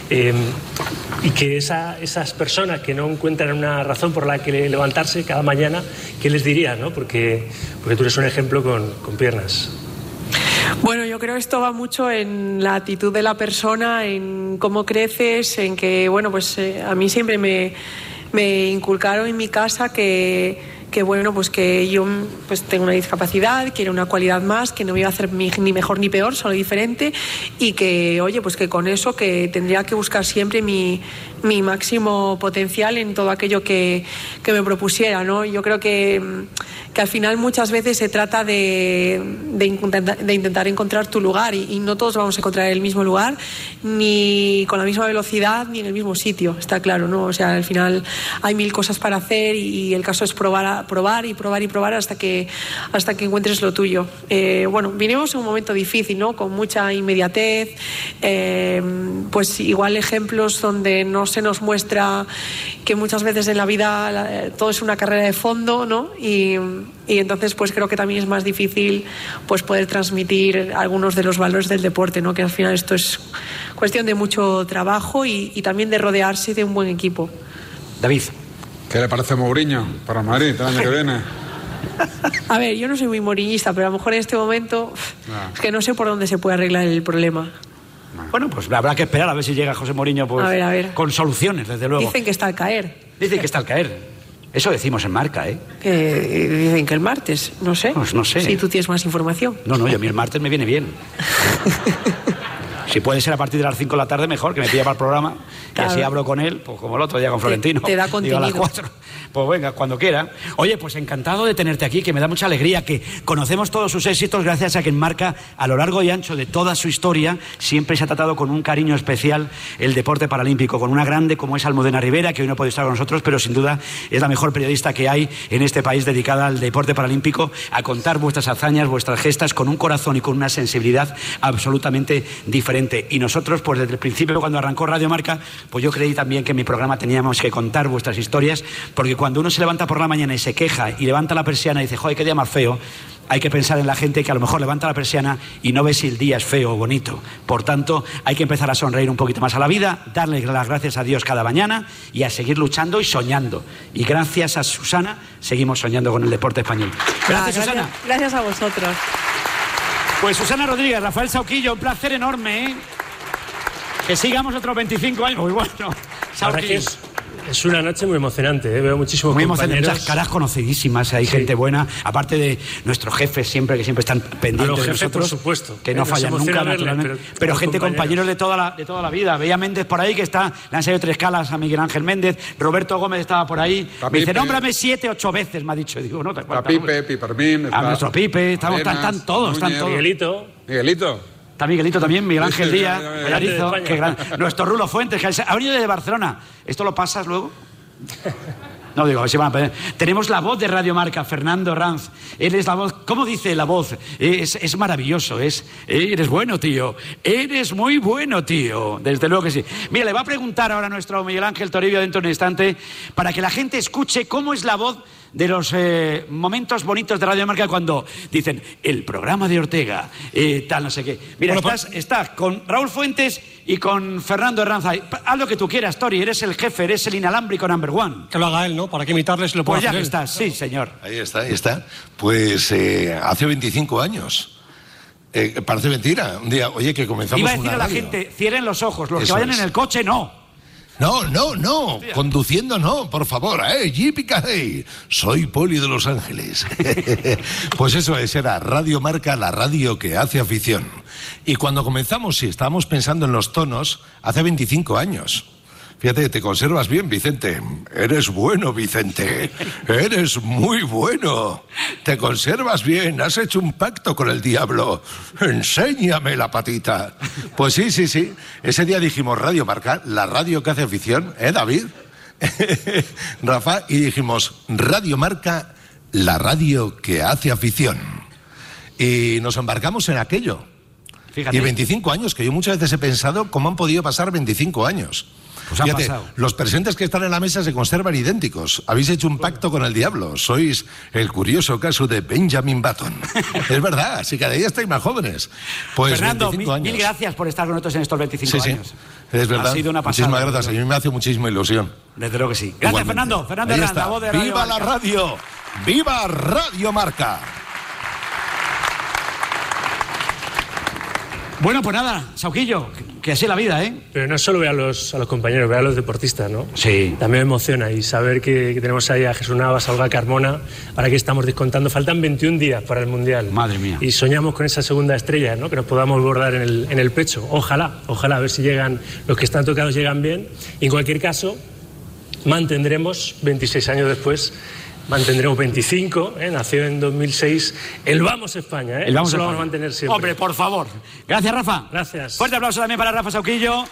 y que esas personas que no encuentran una razón por la que levantarse cada mañana, ¿qué les dirías, ¿no? Porque tú eres un ejemplo con piernas. Bueno, yo creo que esto va mucho en la actitud de la persona, en cómo creces, en que, a mí siempre me inculcaron en mi casa que yo tengo una discapacidad, que era una cualidad más, que no me iba a hacer ni mejor ni peor, solo diferente, y que, que con eso que tendría que buscar siempre mi máximo potencial en todo aquello que me propusiera, ¿no? Yo creo que al final muchas veces se trata de intentar encontrar tu lugar, y no todos vamos a encontrar el mismo lugar, ni con la misma velocidad, ni en el mismo sitio, está claro, ¿no? O sea, al final hay 1000 cosas para hacer, y el caso es probar hasta que encuentres lo tuyo. Vinimos en un momento difícil, ¿no? Con mucha inmediatez, igual ejemplos donde no se nos muestra que muchas veces en la vida todo es una carrera de fondo, ¿no? Y entonces creo que también es más difícil poder transmitir algunos de los valores del deporte, ¿no? Que al final esto es cuestión de mucho trabajo y también de rodearse de un buen equipo. David. ¿Qué le parece Mourinho para Madrid el año que viene? A ver, yo no soy muy mourinhista, pero a lo mejor en este momento es que no sé por dónde se puede arreglar el problema. Bueno, pues habrá que esperar a ver si llega José Mourinho a ver. Con soluciones, desde luego. Dicen que está al caer. Eso decimos en Marca, ¿eh? Que dicen que el martes, no sé. Pues no sé. Si tú tienes más información. No, a mí el martes me viene bien. Si puede ser a partir de las 5 de la tarde, mejor, que me pilla para el programa, claro. Y así hablo con él, pues como el otro día con Florentino. Te da contenido. Digo, a las 4. Pues venga, cuando quiera. Oye, pues encantado de tenerte aquí, que me da mucha alegría, que conocemos todos sus éxitos gracias a que en Marca, a lo largo y ancho de toda su historia, siempre se ha tratado con un cariño especial el deporte paralímpico, con una grande como es Almudena Rivera, que hoy no puede estar con nosotros, pero sin duda es la mejor periodista que hay en este país dedicada al deporte paralímpico, a contar vuestras hazañas, vuestras gestas, con un corazón y con una sensibilidad absolutamente diferente. Y nosotros, pues desde el principio, cuando arrancó Radio Marca, pues yo creí también que en mi programa teníamos que contar vuestras historias, porque cuando uno se levanta por la mañana y se queja y levanta la persiana y dice, joder, qué día más feo, hay que pensar en la gente que a lo mejor levanta la persiana y no ve si el día es feo o bonito. Por tanto, hay que empezar a sonreír un poquito más a la vida, darle las gracias a Dios cada mañana y a seguir luchando y soñando. Y gracias a Susana, seguimos soñando con el deporte español. Gracias, Susana. Gracias a vosotros. Pues Susana Rodríguez, Rafael Sauquillo, un placer enorme, ¿eh? Que sigamos otros 25 años. Muy bueno. Es una noche muy emocionante, ¿eh? Veo muchísimos muy compañeros. Muchas caras conocidísimas, hay gente buena, aparte de nuestros jefes que siempre están pendientes de nosotros, por supuesto, que no fallan nunca, naturalmente, pero gente, compañeros de toda la vida. Veía Méndez por ahí, que le han salido 3 calas a Miguel Ángel Méndez. Roberto Gómez estaba por ahí, me dice, nómbrame 7, 8 veces, me ha dicho. Digo, no te acuerdas. Pipe, Pipermín, a nuestro Pipe, están todos. Miguelito. Está Miguelito también, Miguel Ángel Díaz, Arizo, nuestro Rulo Fuentes, que ha venido de Barcelona. ¿Esto lo pasas luego? No, digo, a ver si van a perder. Tenemos la voz de Radio Marca, Fernando Ranz. Él es la voz, ¿cómo dice la voz? Es maravilloso, eres bueno, tío. Eres muy bueno, tío. Desde luego que sí. Mira, le va a preguntar ahora a nuestro Miguel Ángel Toribio dentro de un instante, para que la gente escuche cómo es la voz de los momentos bonitos de Radio Marca cuando dicen el programa de Ortega, tal, no sé qué. Mira, bueno, estás con Raúl Fuentes y con Fernando Herranza. Haz lo que tú quieras, Tori, eres el jefe, eres el inalámbrico number one. Que lo haga él, ¿no? ¿Para qué imitarles? Lo pues ya que estás, sí, señor. Ahí está. Pues hace 25 años. Parece mentira. Un día, oye, que comenzamos iba a decir una a la radio. Gente, cierren los ojos, los Eso que vayan es. en el coche, no. No, conduciendo no, por favor, ¡Yippee-ki-hey! Soy Poli de Los Ángeles. Pues eso es, era Radio Marca, la radio que hace afición. Y cuando comenzamos, sí, estábamos pensando en los tonos, hace 25 años. Fíjate, te conservas bien, Vicente. Eres bueno, Vicente. Eres muy bueno. Te conservas bien. Has hecho un pacto con el diablo. Enséñame la patita. Pues sí. Ese día dijimos Radio Marca, la radio que hace afición. David? Rafa, y dijimos Radio Marca, la radio que hace afición. Y nos embarcamos en aquello. Fíjate. Y 25 años, que yo muchas veces he pensado cómo han podido pasar 25 años. Pues fíjate, los presentes que están en la mesa se conservan idénticos. Habéis hecho un pacto con el diablo. Sois el curioso caso de Benjamin Button. Es verdad, así que cada día estáis más jóvenes. Pues Fernando, 25 años. mil gracias por estar con nosotros en estos 25 años. Sí, es verdad. Ha sido una pasada. Muchísimas gracias. A mí me hace muchísima ilusión. Desde luego que sí. Gracias, igualmente. Fernando Ahí Herranza, está. voz de Radio ¡Viva Marca! la radio! ¡Viva Radio Marca! Bueno, pues nada, Sauquillo, que así es la vida, ¿eh? Pero no solo ve a los compañeros, ve a los deportistas, ¿no? Sí. También me emociona y saber que tenemos ahí a Jesús Navas, a Olga Carmona, ahora que estamos descontando, faltan 21 días para el Mundial. Madre mía. Y soñamos con esa segunda estrella, ¿no? Que nos podamos bordar en el pecho. Ojalá, a ver si llegan, los que están tocados llegan bien. Y en cualquier caso, mantendremos, 26 años después, mantendremos 25, nació en 2006, el Vamos España, El Vamos Eso lo España. vamos a mantener siempre. Hombre, por favor. Gracias, Rafa. Gracias. Fuerte aplauso también para Rafa Sauquillo.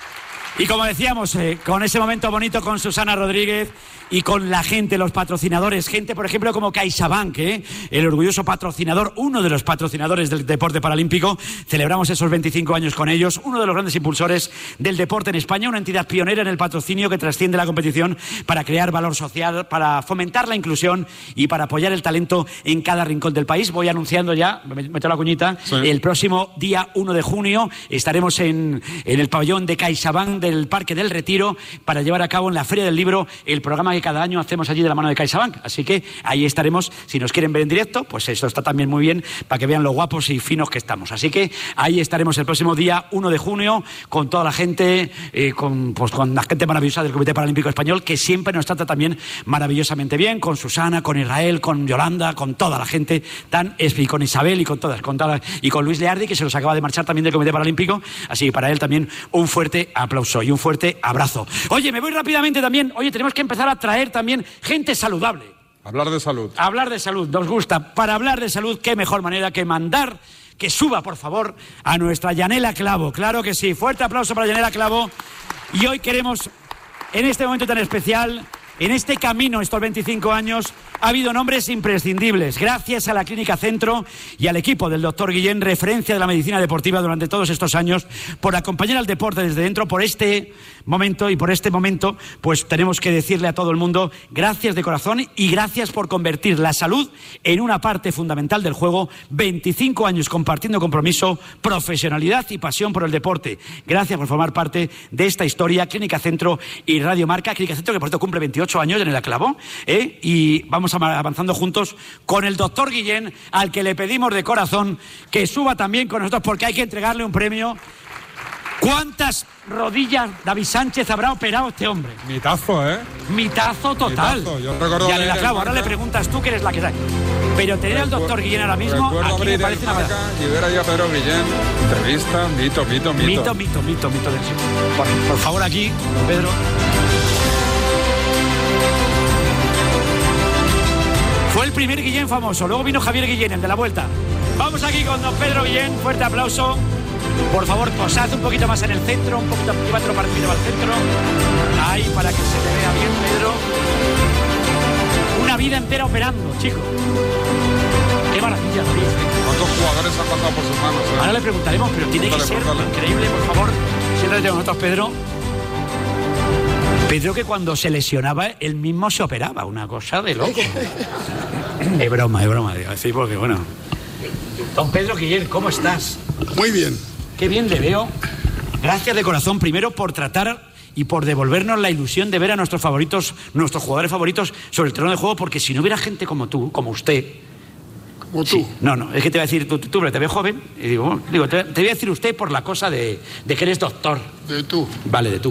Y como decíamos, con ese momento bonito con Susana Rodríguez y con la gente, los patrocinadores, gente por ejemplo como CaixaBank, el orgulloso patrocinador, uno de los patrocinadores del deporte paralímpico. Celebramos esos 25 años con ellos, uno de los grandes impulsores del deporte en España, una entidad pionera en el patrocinio que trasciende la competición para crear valor social, para fomentar la inclusión y para apoyar el talento en cada rincón del país. Voy anunciando ya, me meto la cuñita, sí. El próximo día 1 de junio estaremos en el pabellón de CaixaBank del Parque del Retiro para llevar a cabo en la Feria del Libro el programa que cada año hacemos allí de la mano de CaixaBank. Así que ahí estaremos. Si nos quieren ver en directo, pues eso está también muy bien para que vean lo guapos y finos que estamos. Así que ahí estaremos el próximo día 1 de junio con toda la gente, con la gente maravillosa del Comité Paralímpico Español, que siempre nos trata también maravillosamente bien, con Susana, con Israel, con Yolanda, con toda la gente y con Isabel y con todas, y con Luis Leardi, que se nos acaba de marchar también del Comité Paralímpico. Así que para él también un fuerte aplauso y un fuerte abrazo. Oye, me voy rápidamente también. Oye, tenemos que empezar a traer también gente saludable. Hablar de salud. Hablar de salud, nos gusta. Para hablar de salud, qué mejor manera que mandar que suba, por favor, a nuestra Yanela Clavo. Claro que sí. Fuerte aplauso para Yanela Clavo. Y hoy queremos, en este momento tan especial, en este camino, estos 25 años, ha habido nombres imprescindibles. Gracias a la Clínica Centro y al equipo del doctor Guillén, referencia de la medicina deportiva durante todos estos años, por acompañar al deporte desde dentro, por este momento y por este momento, pues tenemos que decirle a todo el mundo gracias de corazón y gracias por convertir la salud en una parte fundamental del juego. 25 años compartiendo compromiso, profesionalidad y pasión por el deporte. Gracias por formar parte de esta historia. Clínica Centro y Radio Marca. Clínica Centro que por cierto cumple 28 años en el Clavo, y vamos avanzando juntos con el doctor Guillén, al que le pedimos de corazón que suba también con nosotros porque hay que entregarle un premio. ¿Cuántas rodillas David Sánchez habrá operado este hombre? Mitazo, ¿eh? Mitazo total. Mitazo. Yo recuerdo ya le la clavo, ahora le preguntas tú que eres la que sabe. Pero tener al doctor Guillén ahora mismo, aquí me parece una verdad. Y ver ahí a Pedro Guillén, entrevista, mito. Mito. Por favor, aquí, Pedro. Fue el primer Guillén famoso, luego vino Javier Guillén, el de la Vuelta. Vamos aquí con don Pedro Guillén, fuerte aplauso. Por favor, posad un poquito más en el centro, un poquito, llévatelo para el centro. Ahí, para que se te vea bien, Pedro. Una vida entera operando, chico. Qué maravilla, David. ¿Cuántos jugadores han pasado por sus manos? Ahora le preguntaremos, pero tiene que ser increíble, por favor. Siéntate con nosotros, Pedro. Pedro, que cuando se lesionaba, él mismo se operaba, una cosa de loco. Es broma, digo, así porque bueno. Don Pedro Guillén, ¿cómo estás? Muy bien. Qué bien te veo. Gracias de corazón, primero por tratar y por devolvernos la ilusión de ver a nuestros favoritos, nuestros jugadores favoritos sobre el terreno de juego, porque si no hubiera gente como tú, como usted... Como tú. Sí, no, es que te voy a decir, tú te ves joven, y digo, te voy a decir usted por la cosa de que eres doctor. De tú. Vale, de tú.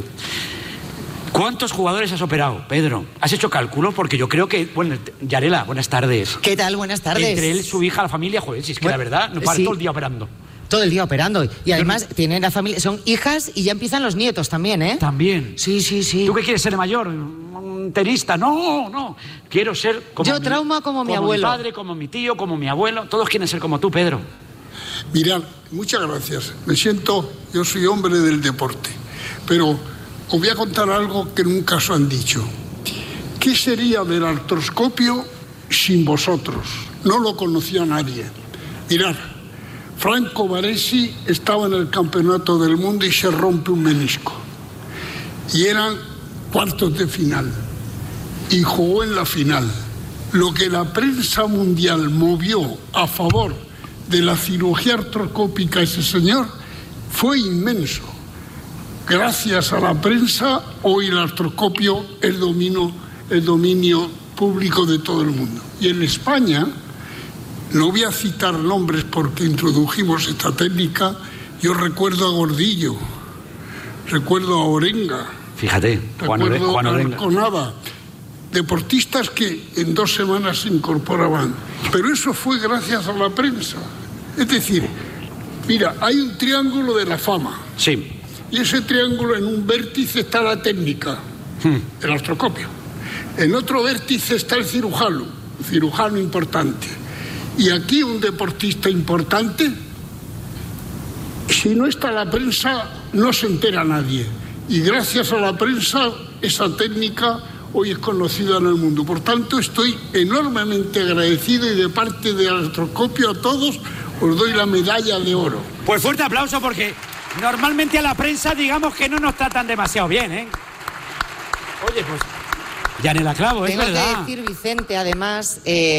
¿Cuántos jugadores has operado, Pedro? ¿Has hecho cálculos? Porque yo creo que... Bueno, Yarela, buenas tardes. ¿Qué tal? Buenas tardes. Entre él, su hija, la familia, joder, si es que la verdad, no para todo el día operando. Todo el día operando. Y además tienen la familia, son hijas y ya empiezan los nietos también, ¿eh? También. Sí. ¿Tú qué quieres ser de mayor? ¿Un tenista? No. Quiero ser como yo trauma como mi abuelo. Como mi padre, como mi tío, como mi abuelo. Todos quieren ser como tú, Pedro. Mirad, muchas gracias. Yo soy hombre del deporte. Pero os voy a contar algo que nunca os han dicho. ¿Qué sería del artroscopio sin vosotros? No lo conocía nadie. Mirad. Franco Baresi estaba en el campeonato del mundo y se rompe un menisco. Y eran cuartos de final. Y jugó en la final. Lo que la prensa mundial movió a favor de la cirugía artroscópica a ese señor fue inmenso. Gracias a la prensa, hoy el artroscopio es dominio público de todo el mundo. Y en España... No voy a citar nombres porque introdujimos esta técnica. Yo recuerdo a Gordillo, recuerdo a Orenga. Fíjate, Juan Orenga. Arconada, deportistas que en 2 semanas se incorporaban. Pero eso fue gracias a la prensa. Es decir, mira, hay un triángulo de la fama. Sí. Y ese triángulo, en un vértice está la técnica, el artroscopio. En otro vértice está el cirujano importante. Y aquí un deportista importante, si no está la prensa, no se entera nadie. Y gracias a la prensa, esa técnica hoy es conocida en el mundo. Por tanto, estoy enormemente agradecido y de parte del artroscopio a todos os doy la medalla de oro. Pues fuerte aplauso porque normalmente a la prensa digamos que no nos tratan demasiado bien, ¿eh? Oye, pues... Yanela Clavo, es verdad. Tengo que decir, Vicente, además,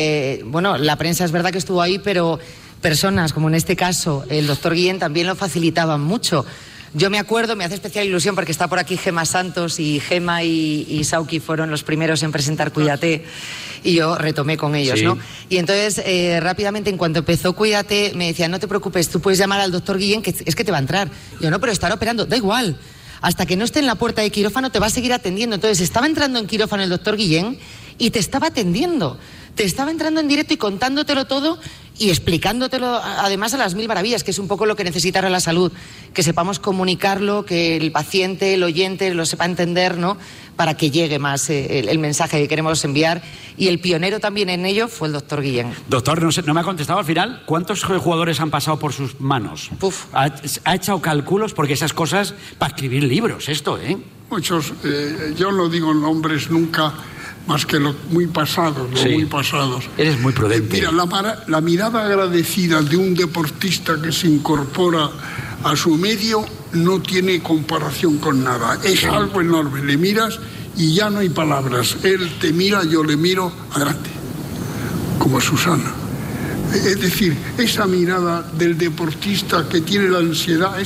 la prensa es verdad que estuvo ahí, pero personas, como en este caso el doctor Guillén, también lo facilitaban mucho. Yo me acuerdo, me hace especial ilusión porque está por aquí Gema Santos y Gema y Sauki fueron los primeros en presentar Cuídate y yo retomé con ellos, sí. ¿No? Y entonces, rápidamente, en cuanto empezó Cuídate, me decían, no te preocupes, tú puedes llamar al doctor Guillén, que es que te va a entrar. Yo, no, pero estará operando, da igual. Hasta que no esté en la puerta de quirófano te va a seguir atendiendo. Entonces estaba entrando en quirófano el doctor Guillén y te estaba atendiendo. Te estaba entrando en directo y contándotelo todo y explicándotelo además a las mil maravillas, que es un poco lo que necesita ahora la salud. Que sepamos comunicarlo, que el paciente, el oyente lo sepa entender, ¿no? Para que llegue más el mensaje que queremos enviar. Y el pionero también en ello fue el doctor Guillén. Doctor, no me ha contestado al final. ¿Cuántos jugadores han pasado por sus manos? Puf. ¿Ha echado cálculos? Porque esas cosas, para escribir libros, esto, ¿eh? Muchos, yo no digo nombres nunca, más que los muy pasados, muy pasados. Eres muy prudente. Mira, la mirada agradecida de un deportista que se incorpora a su medio no tiene comparación con nada. Es algo enorme. Le miras y ya no hay palabras. Él te mira, yo le miro, adelante. Como Susana. Es decir, esa mirada del deportista que tiene la ansiedad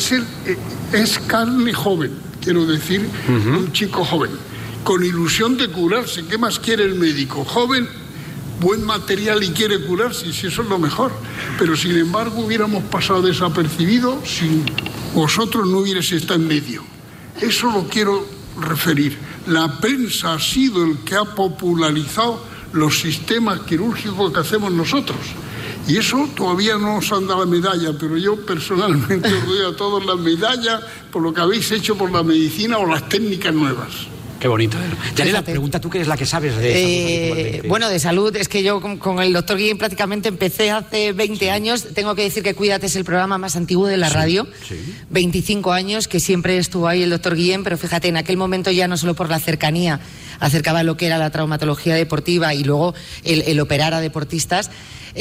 es carne joven, quiero decir, un chico joven, con ilusión de curarse. ¿Qué más quiere el médico? Joven, buen material y quiere curarse, si eso es lo mejor. Pero sin embargo hubiéramos pasado desapercibido si vosotros no hubierais estado en medio. Eso lo quiero referir. La prensa ha sido el que ha popularizado los sistemas quirúrgicos que hacemos nosotros. Y eso todavía no nos han dado la medalla, pero yo personalmente os doy a todos la medalla por lo que habéis hecho por la medicina o las técnicas nuevas. Qué bonito. Yanela, pregunta tú, que eres la que sabes de salud. Bueno, de salud, es que yo con el doctor Guillén prácticamente empecé hace 20 años. Tengo que decir que Cuídate es el programa más antiguo de la radio. Sí. 25 años que siempre estuvo ahí el doctor Guillén, pero fíjate, en aquel momento ya no solo por la cercanía, acercaba lo que era la traumatología deportiva y luego el operar a deportistas,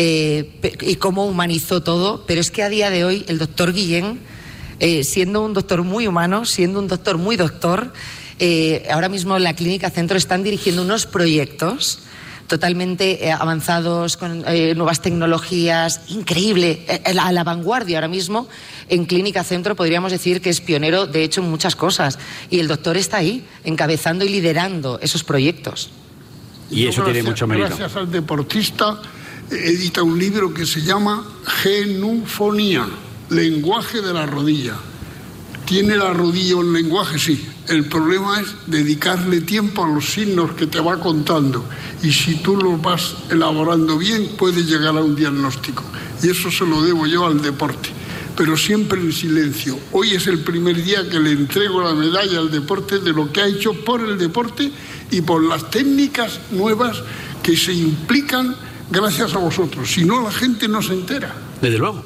y cómo humanizó todo. Pero es que a día de hoy el doctor Guillén, siendo un doctor muy humano, siendo un doctor muy doctor, ahora mismo la Clínica Centro están dirigiendo unos proyectos totalmente avanzados, con nuevas tecnologías, increíble, a la vanguardia ahora mismo. En Clínica Centro podríamos decir que es pionero, de hecho, en muchas cosas. Y el doctor está ahí, encabezando y liderando esos proyectos. Y eso tiene mucho mérito. Gracias al deportista, edita un libro que se llama Genufonía, lenguaje de la rodilla. ¿Tiene la rodilla un lenguaje? Sí. El problema es dedicarle tiempo a los signos que te va contando. Y si tú los vas elaborando bien, puedes llegar a un diagnóstico. Y eso se lo debo yo al deporte. Pero siempre en silencio. Hoy es el primer día que le entrego la medalla al deporte de lo que ha hecho por el deporte y por las técnicas nuevas que se implican gracias a vosotros. Si no, la gente no se entera. Desde luego.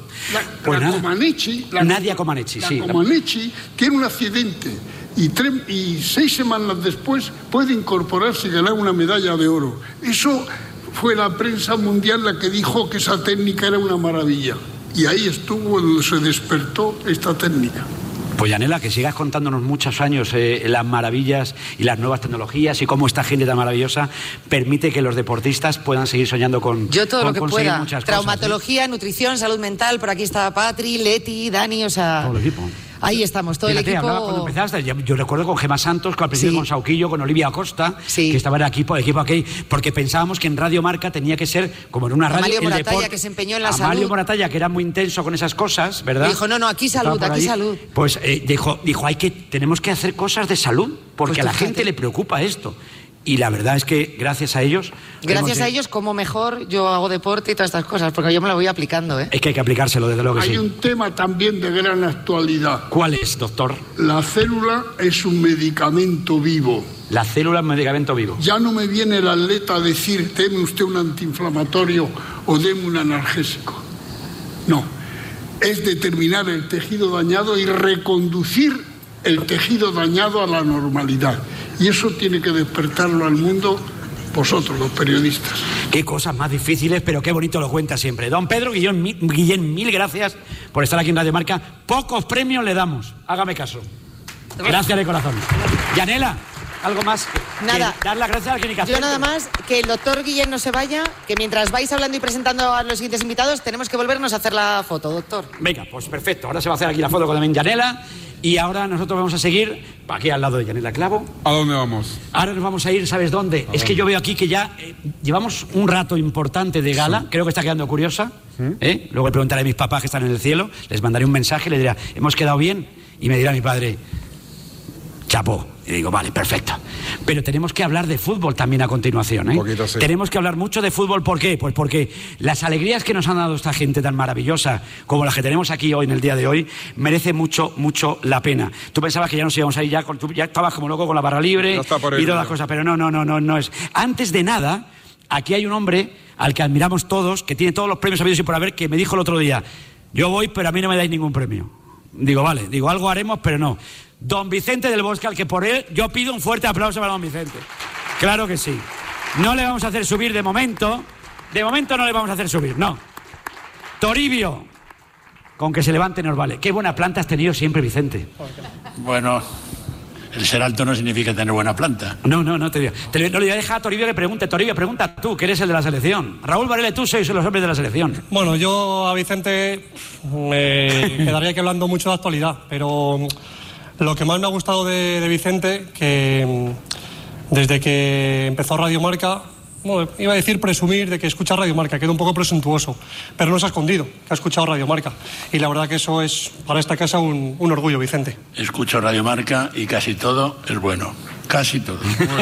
Nadia Comaneci, sí. Comaneci tiene un accidente y 6 semanas después puede incorporarse y ganar una medalla de oro. Eso fue la prensa mundial la que dijo que esa técnica era una maravilla. Y ahí estuvo donde se despertó esta técnica. Pues Yanela, que sigas contándonos muchos años las maravillas y las nuevas tecnologías y cómo esta gente tan maravillosa permite que los deportistas puedan seguir soñando con yo todo lo que pueda. Muchas Traumatología, cosas, nutrición, salud mental. Por aquí está Patri, Leti, Dani, o sea... Todo el equipo. Ahí estamos, todo Fíjate, el equipo. Cuando empezaste, yo recuerdo con Gemma Santos, al principio con Sauquillo, con Olivia Acosta, que estaba en el equipo aquí, porque pensábamos que en Radio Marca tenía que ser como en una radio. Amalio el Moratalla, deporte. que se empeñó en la salud. Amalio Moratalla, que era muy intenso con esas cosas, ¿verdad? Dijo, no, aquí salud, aquí salud. Pues dijo, tenemos que hacer cosas de salud, porque a la gente le preocupa esto. Y la verdad es que gracias a ellos... Gracias a ellos, como mejor yo hago deporte y todas estas cosas, porque yo me lo voy aplicando, ¿eh? Es que hay que aplicárselo, desde luego que sí. Hay un tema también de gran actualidad. ¿Cuál es, doctor? La célula es un medicamento vivo. La célula es un medicamento vivo. Ya no me viene el atleta a decir, deme usted un antiinflamatorio o deme un analgésico. No. Es determinar el tejido dañado y reconducir el tejido dañado a la normalidad. Y eso tiene que despertarlo al mundo vosotros, los periodistas. Qué cosas más difíciles, pero qué bonito lo cuenta siempre. Don Pedro Guillén, mil gracias por estar aquí en Radio Marca. Pocos premios le damos, hágame caso. Gracias de corazón. Yanela, ¿algo más? Nada. Dar las gracias a la Clínica Yo nada más, que el doctor Guillén no se vaya, que mientras vais hablando y presentando a los siguientes invitados, tenemos que volvernos a hacer la foto, doctor. Venga, pues perfecto. Ahora se va a hacer aquí la foto con también Yanela. Y ahora nosotros vamos a seguir aquí al lado de Yanela Clavo. ¿A dónde vamos? Ahora nos vamos a ir, ¿sabes dónde? Es que yo veo aquí que ya llevamos un rato importante de gala. Sí. Creo que está quedando curiosa. Luego le preguntaré a mis papás que están en el cielo. Les mandaré un mensaje y les dirá, ¿hemos quedado bien? Y me dirá mi padre, chapó. Y digo, vale, perfecto. Pero tenemos que hablar de fútbol también a continuación, ¿eh? Un poquito, sí. Tenemos que hablar mucho de fútbol. ¿Por qué? Pues porque las alegrías que nos han dado esta gente tan maravillosa como las que tenemos aquí hoy, en el día de hoy, merece mucho, mucho la pena. Tú pensabas que ya nos íbamos a ir, tú ya estabas como loco con la barra libre y todas las cosas, pero no es. Antes de nada, aquí hay un hombre al que admiramos todos, que tiene todos los premios habidos y por haber, que me dijo el otro día, yo voy, pero a mí no me dais ningún premio. Digo, vale, algo haremos, pero no. Don Vicente del Bosque, al que por él yo pido un fuerte aplauso para don Vicente. Claro que sí. No le vamos a hacer subir de momento. De momento no le vamos a hacer subir, no. Toribio, con que se levante nos vale. Qué buena planta has tenido siempre, Vicente. Bueno, el ser alto no significa tener buena planta. No te digo. No le voy a dejar a Toribio que pregunte. Toribio, pregunta tú, que eres el de la selección. Raúl Varela, tú sois los hombres de la selección. Bueno, yo a Vicente me quedaría aquí hablando mucho de actualidad, pero lo que más me ha gustado de Vicente, que desde que empezó Radio Marca, bueno, iba a decir presumir de que escucha Radio Marca, queda un poco presuntuoso, pero no se ha escondido, que ha escuchado Radio Marca. Y la verdad que eso es para esta casa un orgullo, Vicente. Escucho Radio Marca y casi todo es bueno. Casi todo.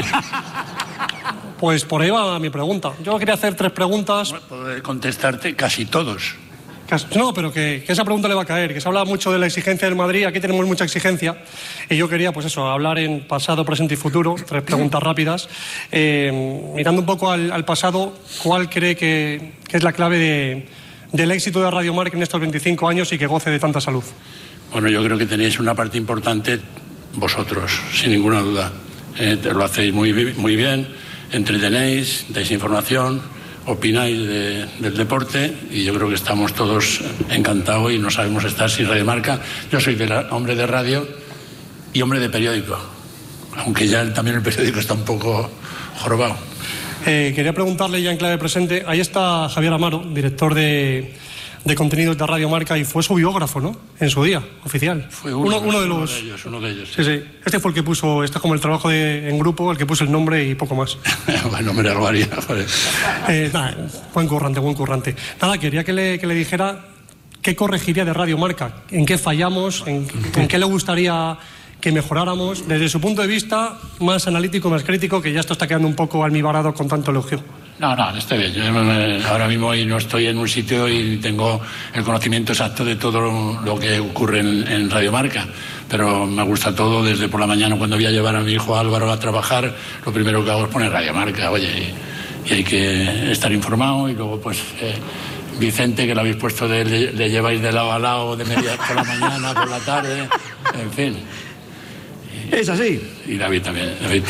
Pues por ahí va mi pregunta. Yo quería hacer 3 preguntas. Puedo contestarte casi todos. No, pero que esa pregunta le va a caer, que se habla mucho de la exigencia del Madrid, aquí tenemos mucha exigencia, y yo quería, pues eso, hablar en pasado, presente y futuro, 3 preguntas rápidas. Mirando un poco al pasado, ¿cuál cree que es la clave del éxito de Radio Marca en estos 25 años y que goce de tanta salud? Bueno, yo creo que tenéis una parte importante vosotros, sin ninguna duda. Lo hacéis muy bien, entretenéis, dais información, opináis del deporte, y yo creo que estamos todos encantados y no sabemos estar sin Radio Marca. Yo soy hombre de radio y hombre de periódico. aunque ya también el periódico está un poco jorobado. Quería preguntarle ya en clave presente, ahí está Javier Amaro, director de contenidos de Radio Marca, y fue su biógrafo, ¿no? En su día, oficial. Fue uno de ellos. Sí. Este fue el que puso, este es como el trabajo en grupo, el que puso el nombre y poco más. Bueno, me barbaridad. Buen currante. Nada, quería que le dijera qué corregiría de Radio Marca, en qué fallamos, en qué le gustaría que mejoráramos, desde su punto de vista más analítico, más crítico, que ya esto está quedando un poco almibarado con tanto elogio. No, está bien. Yo ahora mismo no estoy en un sitio y tengo el conocimiento exacto de todo lo que ocurre en Radio Marca, pero me gusta todo. Desde por la mañana, cuando voy a llevar a mi hijo Álvaro a trabajar, lo primero que hago es poner Radio Marca, oye, y hay que estar informado. Y luego pues Vicente, que lo habéis puesto, le lleváis de lado a lado, de media por la mañana, por la tarde, en fin. Es así. Y David también. David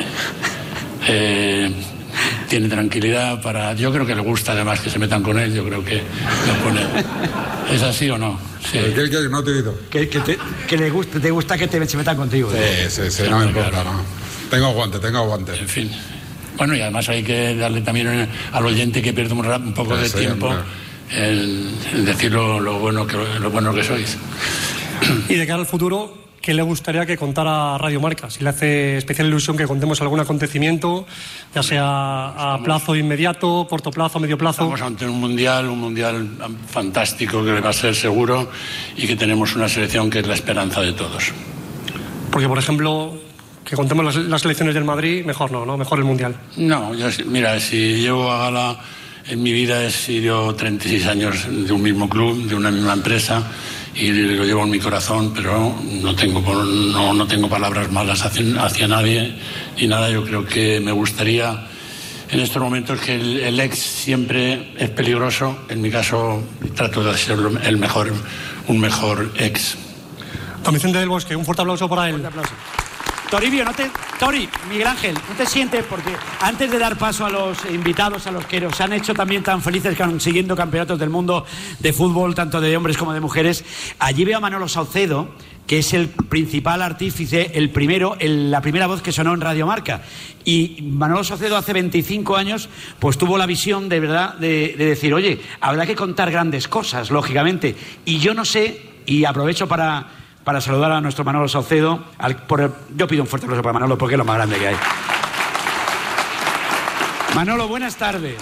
tiene tranquilidad para... Yo creo que le gusta además que se metan con él. Yo creo que lo pone... ¿Es así o no? Sí. ¿Qué no te he oído? Que le gusta, te gusta que se metan contigo. Sí, no me importa, no. Tengo aguante. En fin. Bueno, y además hay que darle también al oyente que pierde un poco de tiempo el decir lo bueno que sois. Y de cara al futuro, ¿qué le gustaría que contara Radio Marca? Si le hace especial ilusión que contemos algún acontecimiento, ya sea a plazo inmediato, corto plazo, medio plazo. Estamos ante un mundial fantástico que va a ser seguro, y que tenemos una selección que es la esperanza de todos. Porque, por ejemplo, que contemos las selecciones del Madrid, mejor no, mejor el mundial. No, mira, si llevo a gala en mi vida he sido 36 años de un mismo club, de una misma empresa, y lo llevo en mi corazón, pero no tengo palabras malas hacia nadie ni nada. Yo creo que me gustaría en estos momentos que el ex siempre es peligroso. En mi caso trato de ser un mejor ex. Don Vicente del Bosque, un fuerte aplauso para él. Tori, Miguel Ángel, no te sientes, porque antes de dar paso a los invitados, a los que nos han hecho también tan felices consiguiendo campeonatos del mundo de fútbol, tanto de hombres como de mujeres, allí veo a Manolo Saucedo, que es el principal artífice, la primera voz que sonó en Radio Marca. Y Manolo Saucedo hace 25 años pues tuvo la visión de verdad de decir, oye, habrá que contar grandes cosas, lógicamente. Y yo no sé, y aprovecho para saludar a nuestro Manolo Saucedo. Yo pido un fuerte aplauso para Manolo, porque es lo más grande que hay. Manolo, buenas tardes.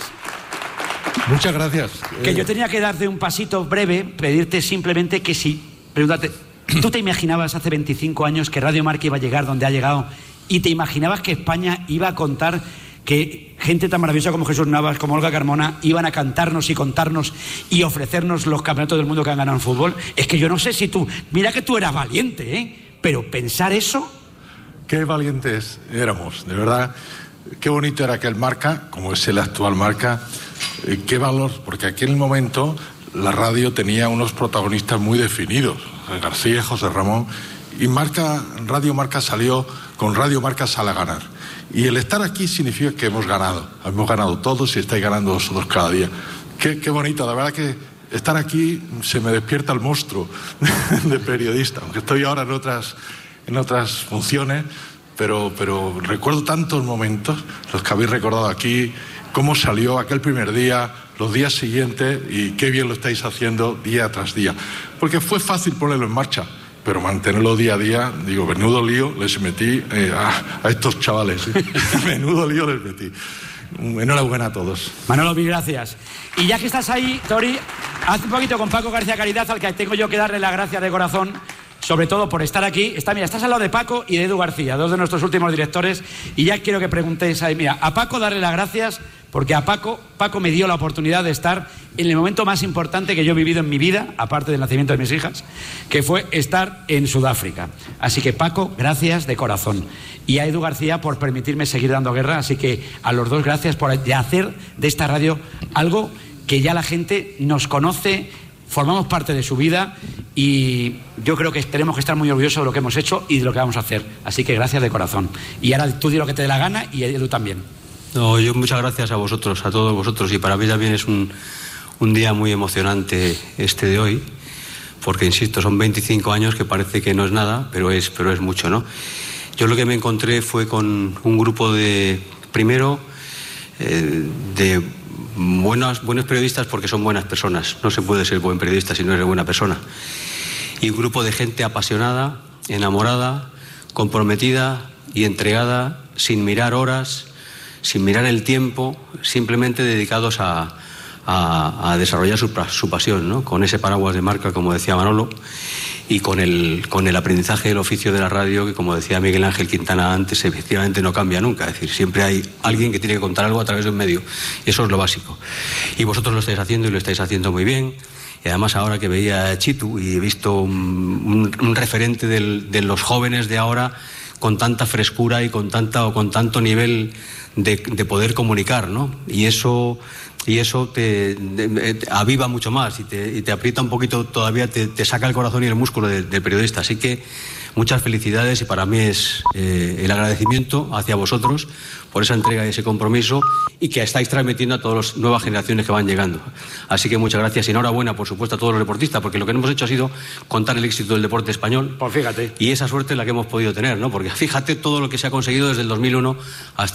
Muchas gracias. Que yo tenía que darte un pasito breve, pedirte simplemente que preguntarte, ¿tú te imaginabas hace 25 años que Radio Marca iba a llegar donde ha llegado? ¿Y te imaginabas que España iba a contar que gente tan maravillosa como Jesús Navas, como Olga Carmona, iban a cantarnos y contarnos y ofrecernos los campeonatos del mundo que han ganado en fútbol? Es que yo no sé si tú... Mira que tú eras valiente, pero pensar eso... Qué valientes éramos, de verdad. Qué bonito era aquel Marca, como es el actual Marca. Qué valor, porque en aquel momento la radio tenía unos protagonistas muy definidos, García y José Ramón, y Radio Marca salió con Radio Marca Sale a Ganar. Y el estar aquí significa que hemos ganado todos, y estáis ganando vosotros cada día. Qué bonito, la verdad que estar aquí se me despierta el monstruo de periodista, aunque estoy ahora en otras funciones, pero recuerdo tantos momentos, los que habéis recordado aquí, cómo salió aquel primer día, los días siguientes, y qué bien lo estáis haciendo día tras día. Porque fue fácil ponerlo en marcha, pero mantenerlo día a día, digo, menudo lío les metí a estos chavales. Menudo lío les metí. Enhorabuena a todos. Manolo, mil gracias. Y ya que estás ahí, Tori, hace un poquito con Paco García Caridad, al que tengo yo que darle las gracias de corazón, sobre todo por estar aquí. Estás al lado de Paco y de Edu García, dos de nuestros últimos directores, y ya quiero que preguntéis ahí. Mira, a Paco darle las gracias, porque a Paco me dio la oportunidad de estar en el momento más importante que yo he vivido en mi vida, aparte del nacimiento de mis hijas, que fue estar en Sudáfrica. Así que, Paco, gracias de corazón. Y a Edu García por permitirme seguir dando guerra. Así que a los dos, gracias por hacer de esta radio algo que ya la gente nos conoce, formamos parte de su vida, y yo creo que tenemos que estar muy orgullosos de lo que hemos hecho y de lo que vamos a hacer. Así que gracias de corazón. Y ahora tú di lo que te dé la gana, y Edu también. No, yo muchas gracias a vosotros, a todos vosotros, y para mí también es un día muy emocionante este de hoy, porque insisto, son 25 años que parece que no es nada, pero es mucho, ¿no? Yo lo que me encontré fue con un grupo de buenos periodistas, porque son buenas personas. No se puede ser buen periodista si no eres buena persona. Y un grupo de gente apasionada, enamorada, comprometida y entregada, sin mirar horas, sin mirar el tiempo, simplemente dedicados a desarrollar su pasión, ¿no? Con ese paraguas de marca, como decía Manolo, y con el aprendizaje del oficio de la radio, que, como decía Miguel Ángel Quintana antes, efectivamente no cambia nunca. Es decir, siempre hay alguien que tiene que contar algo a través de un medio. Y eso es lo básico. Y vosotros lo estáis haciendo, y lo estáis haciendo muy bien. Y además, ahora que veía a Chitu y he visto un referente de los jóvenes de ahora, con tanta frescura y con tanto nivel de poder comunicar, ¿no? Y eso te aviva mucho más y te aprieta un poquito todavía, te saca el corazón y el músculo del periodista. Así que muchas felicidades, y para mí es el agradecimiento hacia vosotros por esa entrega y ese compromiso, y que estáis transmitiendo a todas las nuevas generaciones que van llegando. Así que muchas gracias y enhorabuena, por supuesto, a todos los deportistas, porque lo que hemos hecho ha sido contar el éxito del deporte español. Pues fíjate. Y esa suerte es la que hemos podido tener, ¿no? Porque fíjate todo lo que se ha conseguido desde el 2001 hasta